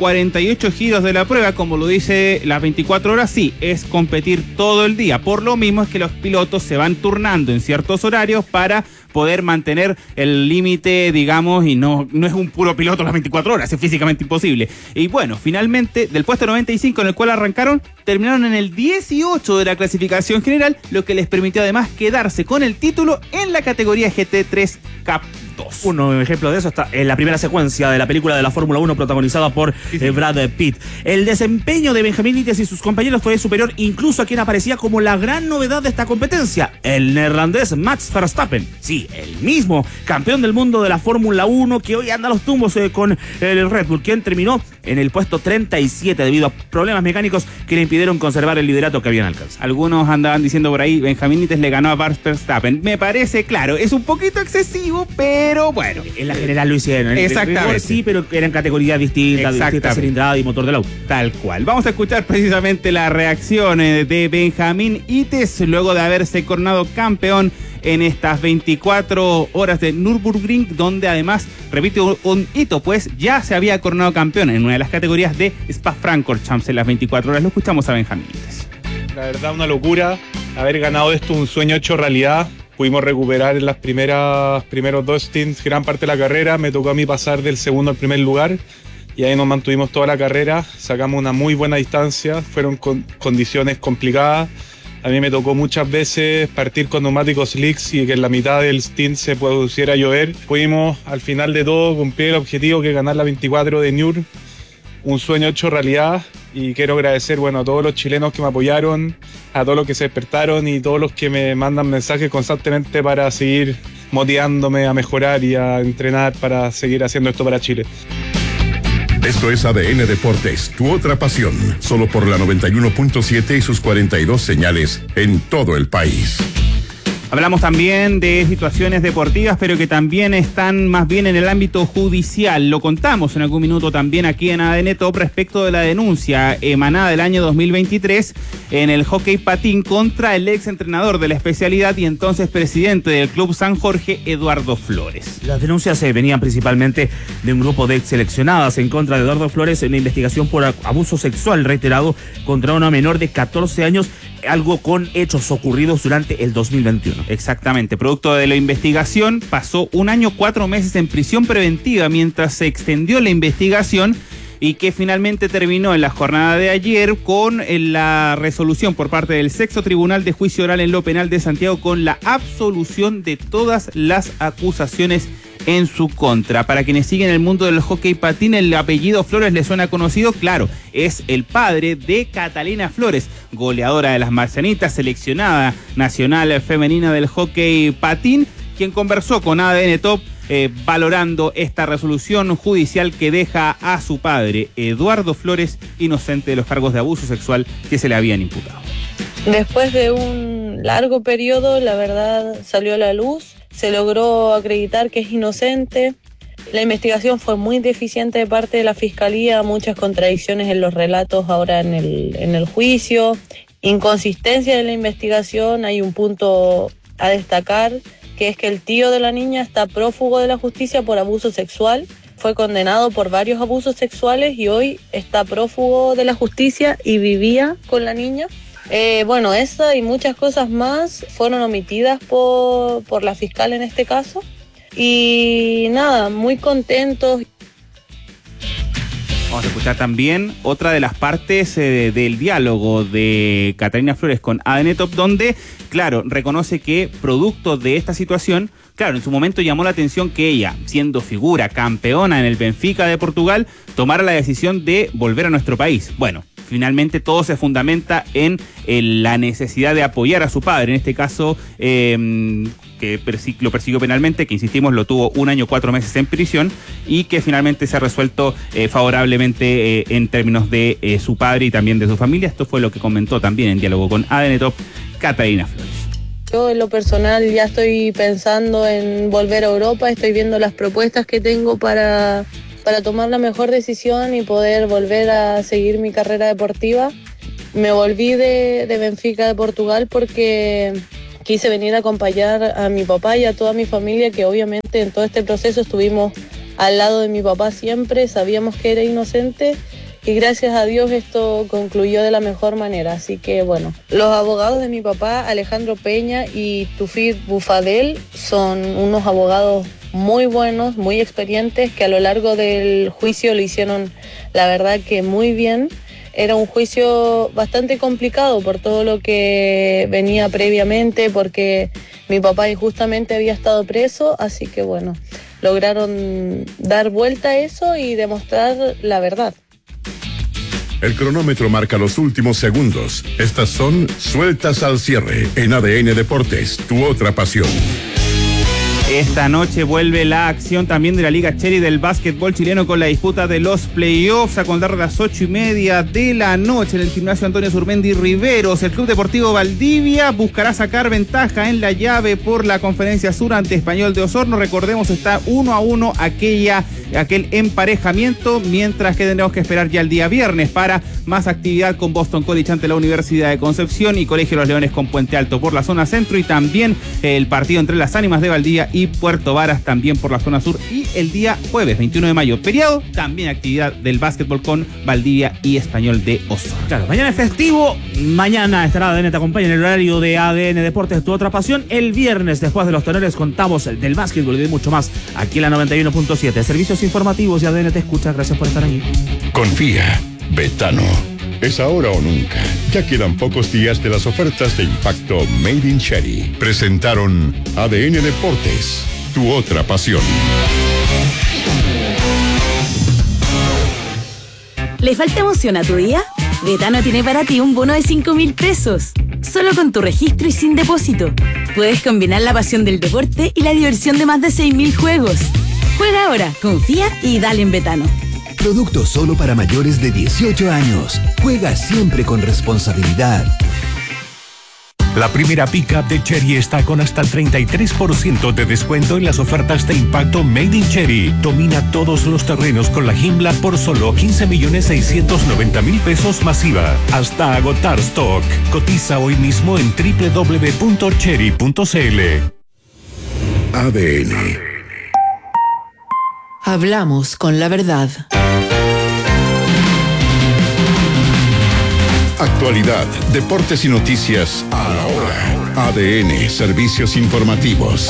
148 giros de la prueba, como lo dice las 24 horas, sí, es competir todo el día. Por lo mismo es que los pilotos se van turnando en ciertos horarios para poder mantener el límite, digamos, y no es un puro piloto las 24 horas, es físicamente imposible. Y bueno, finalmente, del puesto 95 en el cual arrancaron, terminaron en el 18 de la clasificación general, lo que les permitió además quedarse con el título en la categoría GT3 Cup 2. Un ejemplo de eso está en la primera secuencia de la película de la Fórmula 1 protagonizada por Brad Pitt. El desempeño de Benjamín Ites y sus compañeros fue superior incluso a quien aparecía como la gran novedad de esta competencia, el neerlandés Max Verstappen. Sí, el mismo campeón del mundo de la Fórmula 1 que hoy anda a los tumbos con el Red Bull, quien terminó en el puesto 37 debido a problemas mecánicos que le impidieron conservar el liderato que habían alcanzado. Algunos andaban diciendo por ahí, Benjamín Ites le ganó a Max Verstappen. Me parece, claro, es un poquito excesivo, pero bueno. En la general lo hicieron. Exactamente. Sí, pero eran categorías distintas, distintas cilindrada y motor del auto. Tal cual. Vamos a escuchar precisamente la reacción de Benjamín Ites luego de haberse coronado campeón en estas 24 horas de Nürburgring, donde además repite un hito, pues ya se había coronado campeón en una de las categorías de Spa-Francorchamps en las 24 horas. Lo escuchamos a Benjamín Ites. La verdad, una locura haber ganado esto, un sueño hecho realidad. Pudimos recuperar en las primeros dos stints gran parte de la carrera. Me tocó a mí pasar del segundo al primer lugar y ahí nos mantuvimos toda la carrera. Sacamos una muy buena distancia, fueron condiciones complicadas. A mí me tocó muchas veces partir con neumáticos slicks y que en la mitad del stint se pudiera llover. Pudimos al final de todo cumplir el objetivo que es ganar la 24 de Nür. Un sueño hecho realidad y quiero agradecer a todos los chilenos que me apoyaron, a todos los que se despertaron y todos los que me mandan mensajes constantemente para seguir motivándome a mejorar y a entrenar para seguir haciendo esto para Chile. Esto es ADN Deportes, tu otra pasión, solo por la 91.7 y sus 42 señales en todo el país. Hablamos también de situaciones deportivas, pero que también están más bien en el ámbito judicial. Lo contamos en algún minuto también aquí en ADN Top respecto de la denuncia emanada del año 2023 en el hockey patín contra el ex entrenador de la especialidad y entonces presidente del Club San Jorge, Eduardo Flores. Las denuncias venían principalmente de un grupo de ex seleccionadas en contra de Eduardo Flores en la investigación por abuso sexual reiterado contra una menor de 14 años, algo con hechos ocurridos durante el 2021. Exactamente, producto de la investigación, pasó 1 año 4 meses en prisión preventiva mientras se extendió la investigación y que finalmente terminó en la jornada de ayer con la resolución por parte del Sexto Tribunal de Juicio Oral en lo Penal de Santiago con la absolución de todas las acusaciones en su contra. Para quienes siguen el mundo del hockey patín, el apellido Flores les suena conocido, claro, es el padre de Catalina Flores, goleadora de las Marcianitas, seleccionada nacional femenina del hockey patín, quien conversó con ADN Top valorando esta resolución judicial que deja a su padre, Eduardo Flores, inocente de los cargos de abuso sexual que se le habían imputado. Después de un largo periodo, la verdad salió a la luz. Se logró acreditar que es inocente. La investigación fue muy deficiente de parte de la Fiscalía, muchas contradicciones en los relatos ahora en el juicio, inconsistencia de la investigación. Hay un punto a destacar, que es que el tío de la niña está prófugo de la justicia por abuso sexual. Fue condenado por varios abusos sexuales y hoy está prófugo de la justicia y vivía con la niña. Bueno, esa y muchas cosas más fueron omitidas por la fiscal en este caso. Y nada, muy contentos. Vamos a escuchar también otra de las partes del diálogo de Catalina Flores con ADN Top, donde, claro, reconoce que producto de esta situación, claro, en su momento llamó la atención que ella, siendo figura campeona en el Benfica de Portugal, tomara la decisión de volver a nuestro país. Bueno, finalmente todo se fundamenta en la necesidad de apoyar a su padre, en este caso que lo persiguió penalmente, que insistimos lo tuvo 1 año 4 meses en prisión y que finalmente se ha resuelto favorablemente en términos de su padre y también de su familia. Esto fue lo que comentó también en diálogo con ADN Top Catalina Flores. Yo en lo personal ya estoy pensando en volver a Europa, estoy viendo las propuestas que tengo para tomar la mejor decisión y poder volver a seguir mi carrera deportiva. Me volví de Benfica de Portugal porque quise venir a acompañar a mi papá y a toda mi familia, que obviamente en todo este proceso estuvimos al lado de mi papá siempre, sabíamos que era inocente y gracias a Dios esto concluyó de la mejor manera. Así que bueno, los abogados de mi papá, Alejandro Peña y Tufir Bufadel, son unos abogados muy buenos, muy experientes, que a lo largo del juicio lo hicieron, la verdad, que muy bien. Era un juicio bastante complicado por todo lo que venía previamente, porque mi papá injustamente había estado preso, así que bueno, lograron dar vuelta a eso y demostrar la verdad. El cronómetro marca los últimos segundos. Estas son Sueltas al Cierre en ADN Deportes, tu otra pasión. Esta noche vuelve la acción también de la Liga Cherry del básquetbol chileno con la disputa de los playoffs a contar de las 8:30 de la noche en el gimnasio Antonio Surmendi Riveros. El Club Deportivo Valdivia buscará sacar ventaja en la llave por la Conferencia Sur ante Español de Osorno. Recordemos, está 1-1 aquel emparejamiento, mientras que tendremos que esperar ya el día viernes para más actividad con Boston College ante la Universidad de Concepción y Colegio Los Leones con Puente Alto por la zona centro, y también el partido entre las Ánimas de Valdivia y Puerto Varas también por la zona sur. Y el día jueves 21 de mayo, feriado, también actividad del básquetbol con Valdivia y Español de Osorno. Claro, mañana es festivo, mañana estará ADN Te Acompaña en el horario de ADN Deportes, tu otra pasión. El viernes, después de los tenores, contamos del básquetbol y de mucho más aquí en la 91.7. Servicios informativos y ADN Te Escucha. Gracias por estar ahí. Confía, Betano. Es ahora o nunca. Ya quedan pocos días de las ofertas de impacto Made in Cherry. Presentaron ADN Deportes, tu otra pasión. ¿Le falta emoción a tu día? Betano tiene para ti un bono de 5.000 pesos. Solo con tu registro y sin depósito. Puedes combinar la pasión del deporte y la diversión de más de 6.000 juegos. Juega ahora, confía y dale en Betano. Producto solo para mayores de 18 años. Juega siempre con responsabilidad. La primera pickup de Cherry está con hasta el 33% de descuento en las ofertas de impacto Made in Cherry. Domina todos los terrenos con la Himmler por solo 15.690.000 pesos masiva. Hasta agotar stock. Cotiza hoy mismo en www.cherry.cl. ADN. Hablamos con la verdad. Actualidad, deportes y noticias a la hora. ADN, servicios informativos.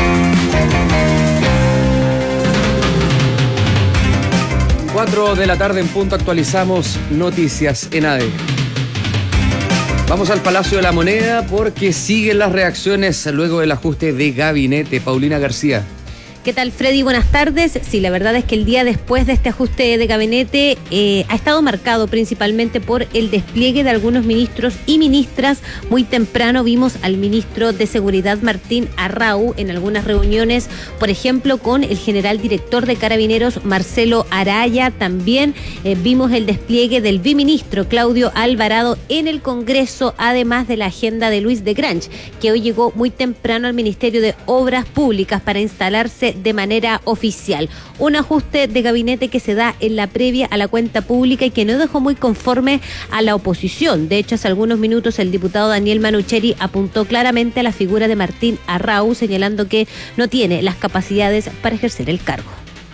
Cuatro de la tarde en punto, actualizamos noticias en ADN. Vamos al Palacio de la Moneda porque siguen las reacciones luego del ajuste de gabinete. Paulina García. ¿Qué tal, Freddy? Buenas tardes. Sí, la verdad es que el día después de este ajuste de gabinete ha estado marcado principalmente por el despliegue de algunos ministros y ministras. Muy temprano vimos al ministro de Seguridad, Martín Arrau, en algunas reuniones, por ejemplo, con el general director de Carabineros, Marcelo Araya. También vimos el despliegue del biministro, Claudio Alvarado, en el Congreso, además de la agenda de Luis de Grange, que hoy llegó muy temprano al Ministerio de Obras Públicas para instalarse de manera oficial. Un ajuste de gabinete que se da en la previa a la cuenta pública y que no dejó muy conforme a la oposición. De hecho, hace algunos minutos el diputado Daniel Manucheri apuntó claramente a la figura de Martín Arrau, señalando que no tiene las capacidades para ejercer el cargo.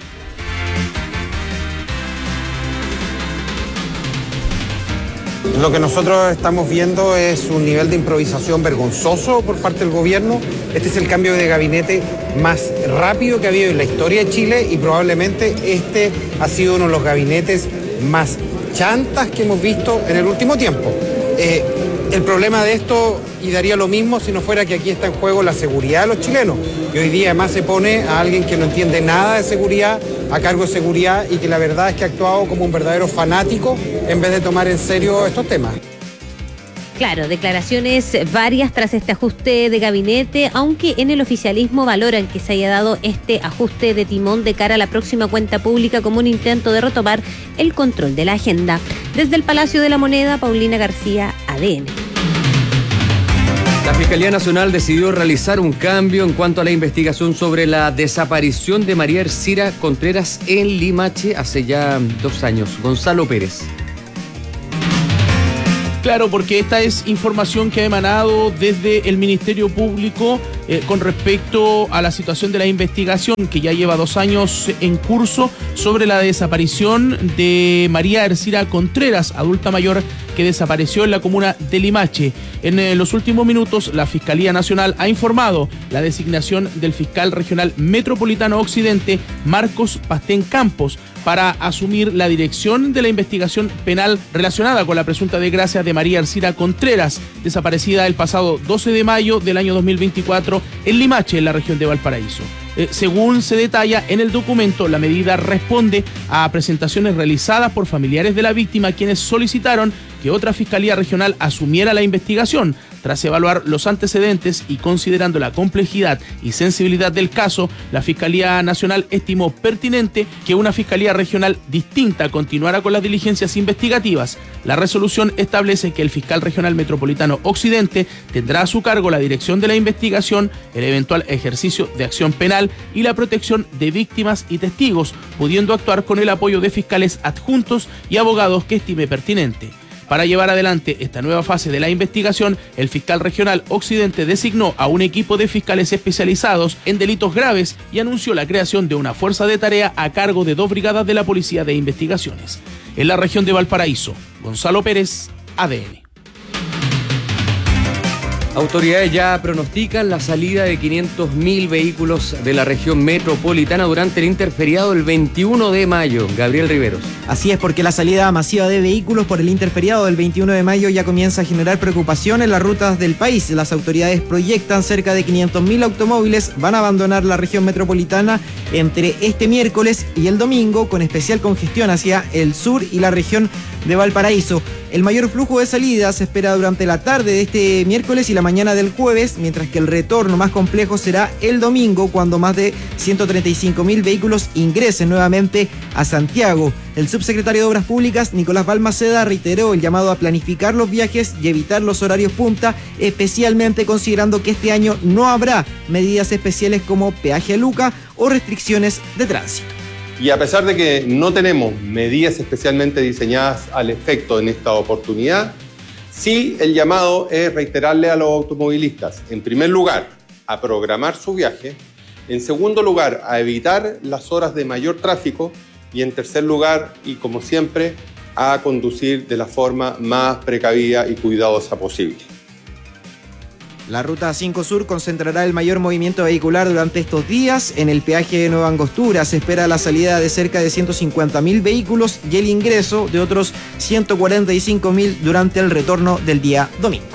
Lo que nosotros estamos viendo es un nivel de improvisación vergonzoso por parte del gobierno. Este es el cambio de gabinete más rápido que ha habido en la historia de Chile y probablemente este ha sido uno de los gabinetes más chantas que hemos visto en el último tiempo. El problema de esto, y daría lo mismo si no fuera que aquí está en juego la seguridad de los chilenos. Y hoy día además se pone a alguien que no entiende nada de seguridad a cargo de seguridad y que la verdad es que ha actuado como un verdadero fanático en vez de tomar en serio estos temas. Claro, declaraciones varias tras este ajuste de gabinete, aunque en el oficialismo valoran que se haya dado este ajuste de timón de cara a la próxima cuenta pública como un intento de retomar el control de la agenda. Desde el Palacio de la Moneda, Paulina García, ADN. La Fiscalía Nacional decidió realizar un cambio en cuanto a la investigación sobre la desaparición de María Ercira Contreras en Limache hace ya 2 años. Gonzalo Pérez. Claro, porque esta es información que ha emanado desde el Ministerio Público con respecto a la situación de la investigación que ya lleva 2 años en curso sobre la desaparición de María Ercira Contreras, adulta mayor que desapareció en la comuna de Limache. En los últimos minutos, la Fiscalía Nacional ha informado la designación del fiscal regional metropolitano Occidente, Marcos Pastén Campos, para asumir la dirección de la investigación penal relacionada con la presunta desgracia de María Ercira Contreras, desaparecida el pasado 12 de mayo del año 2024 en Limache, en la región de Valparaíso. Según se detalla en el documento, la medida responde a presentaciones realizadas por familiares de la víctima, quienes solicitaron que otra fiscalía regional asumiera la investigación. Tras evaluar los antecedentes y considerando la complejidad y sensibilidad del caso, la Fiscalía Nacional estimó pertinente que una fiscalía regional distinta continuara con las diligencias investigativas. La resolución establece que el fiscal regional metropolitano Occidente tendrá a su cargo la dirección de la investigación, el eventual ejercicio de acción penal y la protección de víctimas y testigos, pudiendo actuar con el apoyo de fiscales adjuntos y abogados que estime pertinente. Para llevar adelante esta nueva fase de la investigación, el fiscal regional Occidente designó a un equipo de fiscales especializados en delitos graves y anunció la creación de una fuerza de tarea a cargo de 2 brigadas de la Policía de Investigaciones. En la región de Valparaíso, Gonzalo Pérez, ADN. Autoridades ya pronostican la salida de 500.000 vehículos de la región metropolitana durante el interferiado el 21 de mayo. Gabriel Riveros. Así es, porque la salida masiva de vehículos por el interferiado del 21 de mayo ya comienza a generar preocupación en las rutas del país. Las autoridades proyectan cerca de 500.000 automóviles van a abandonar la región metropolitana entre este miércoles y el domingo, con especial congestión hacia el sur y la región de Valparaíso. El mayor flujo de salida se espera durante la tarde de este miércoles y la mañana del jueves, mientras que el retorno más complejo será el domingo, cuando más de 135.000 vehículos ingresen nuevamente a Santiago. El subsecretario de Obras Públicas, Nicolás Balmaceda, reiteró el llamado a planificar los viajes y evitar los horarios punta, especialmente considerando que este año no habrá medidas especiales como peaje a Luca o restricciones de tránsito. Y a pesar de que no tenemos medidas especialmente diseñadas al efecto en esta oportunidad, sí el llamado es reiterarle a los automovilistas, en primer lugar, a programar su viaje, en segundo lugar, a evitar las horas de mayor tráfico y en tercer lugar, y como siempre, a conducir de la forma más precavida y cuidadosa posible. La Ruta 5 Sur concentrará el mayor movimiento vehicular durante estos días. En el peaje de Nueva Angostura se espera la salida de cerca de 150.000 vehículos y el ingreso de otros 145.000 durante el retorno del día domingo.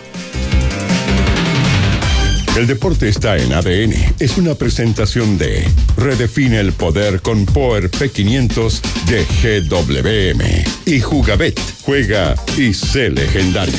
El deporte está en ADN. Es una presentación de Redefine el poder con Power P500 de GWM. Y Jugabet. Juega y sé legendario.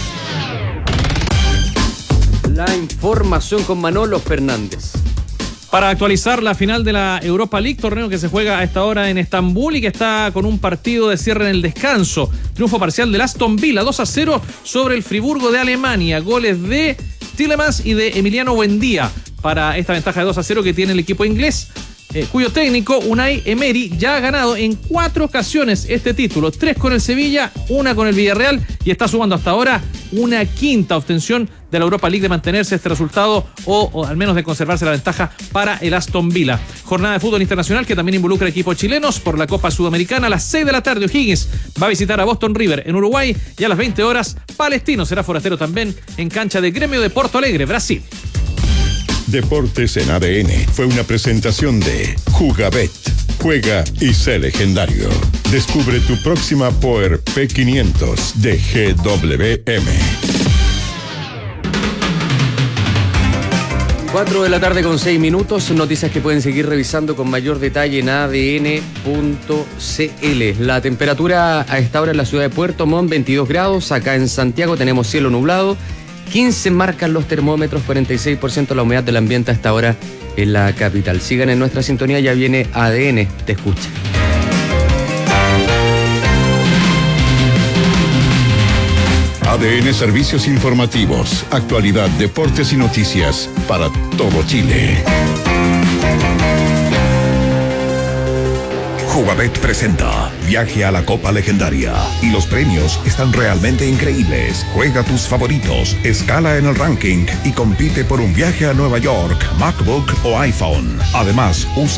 La información con Manolo Fernández. Para actualizar la final de la Europa League, torneo que se juega a esta hora en Estambul y que está con un partido de cierre en el descanso. Triunfo parcial del Aston Villa 2-0 sobre el Friburgo de Alemania. Goles de Tielemans y de Emiliano Buendía para esta ventaja de 2-0 que tiene el equipo inglés. cuyo técnico Unai Emery ya ha ganado en 4 ocasiones este título, 3 con el Sevilla, 1 con el Villarreal, y está sumando hasta ahora una quinta obtención de la Europa League de mantenerse este resultado o al menos de conservarse la ventaja para el Aston Villa. Jornada de fútbol internacional que también involucra equipos chilenos por la Copa Sudamericana. A las 6 de la tarde O'Higgins va a visitar a Boston River en Uruguay, y a las 20 horas Palestino será forastero también en cancha de Gremio de Porto Alegre, Brasil. Deportes en ADN fue una presentación de Jugabet. Juega y sé legendario. Descubre tu próxima Power P500 de GWM. 4 de la tarde con 6 minutos. Noticias que pueden seguir revisando con mayor detalle en adn.cl. La temperatura a esta hora en la ciudad de Puerto Montt, 22 grados. Acá en Santiago tenemos cielo nublado. 15 marcan los termómetros, 46% la humedad del ambiente a esta hora en la capital. Sigan en nuestra sintonía, ya viene ADN, te escucha. ADN Servicios Informativos, actualidad, deportes y noticias para todo Chile. Jugabet presenta Viaje a la Copa Legendaria y los premios están realmente increíbles. Juega tus favoritos, escala en el ranking y compite por un viaje a Nueva York, MacBook o iPhone. Además, usa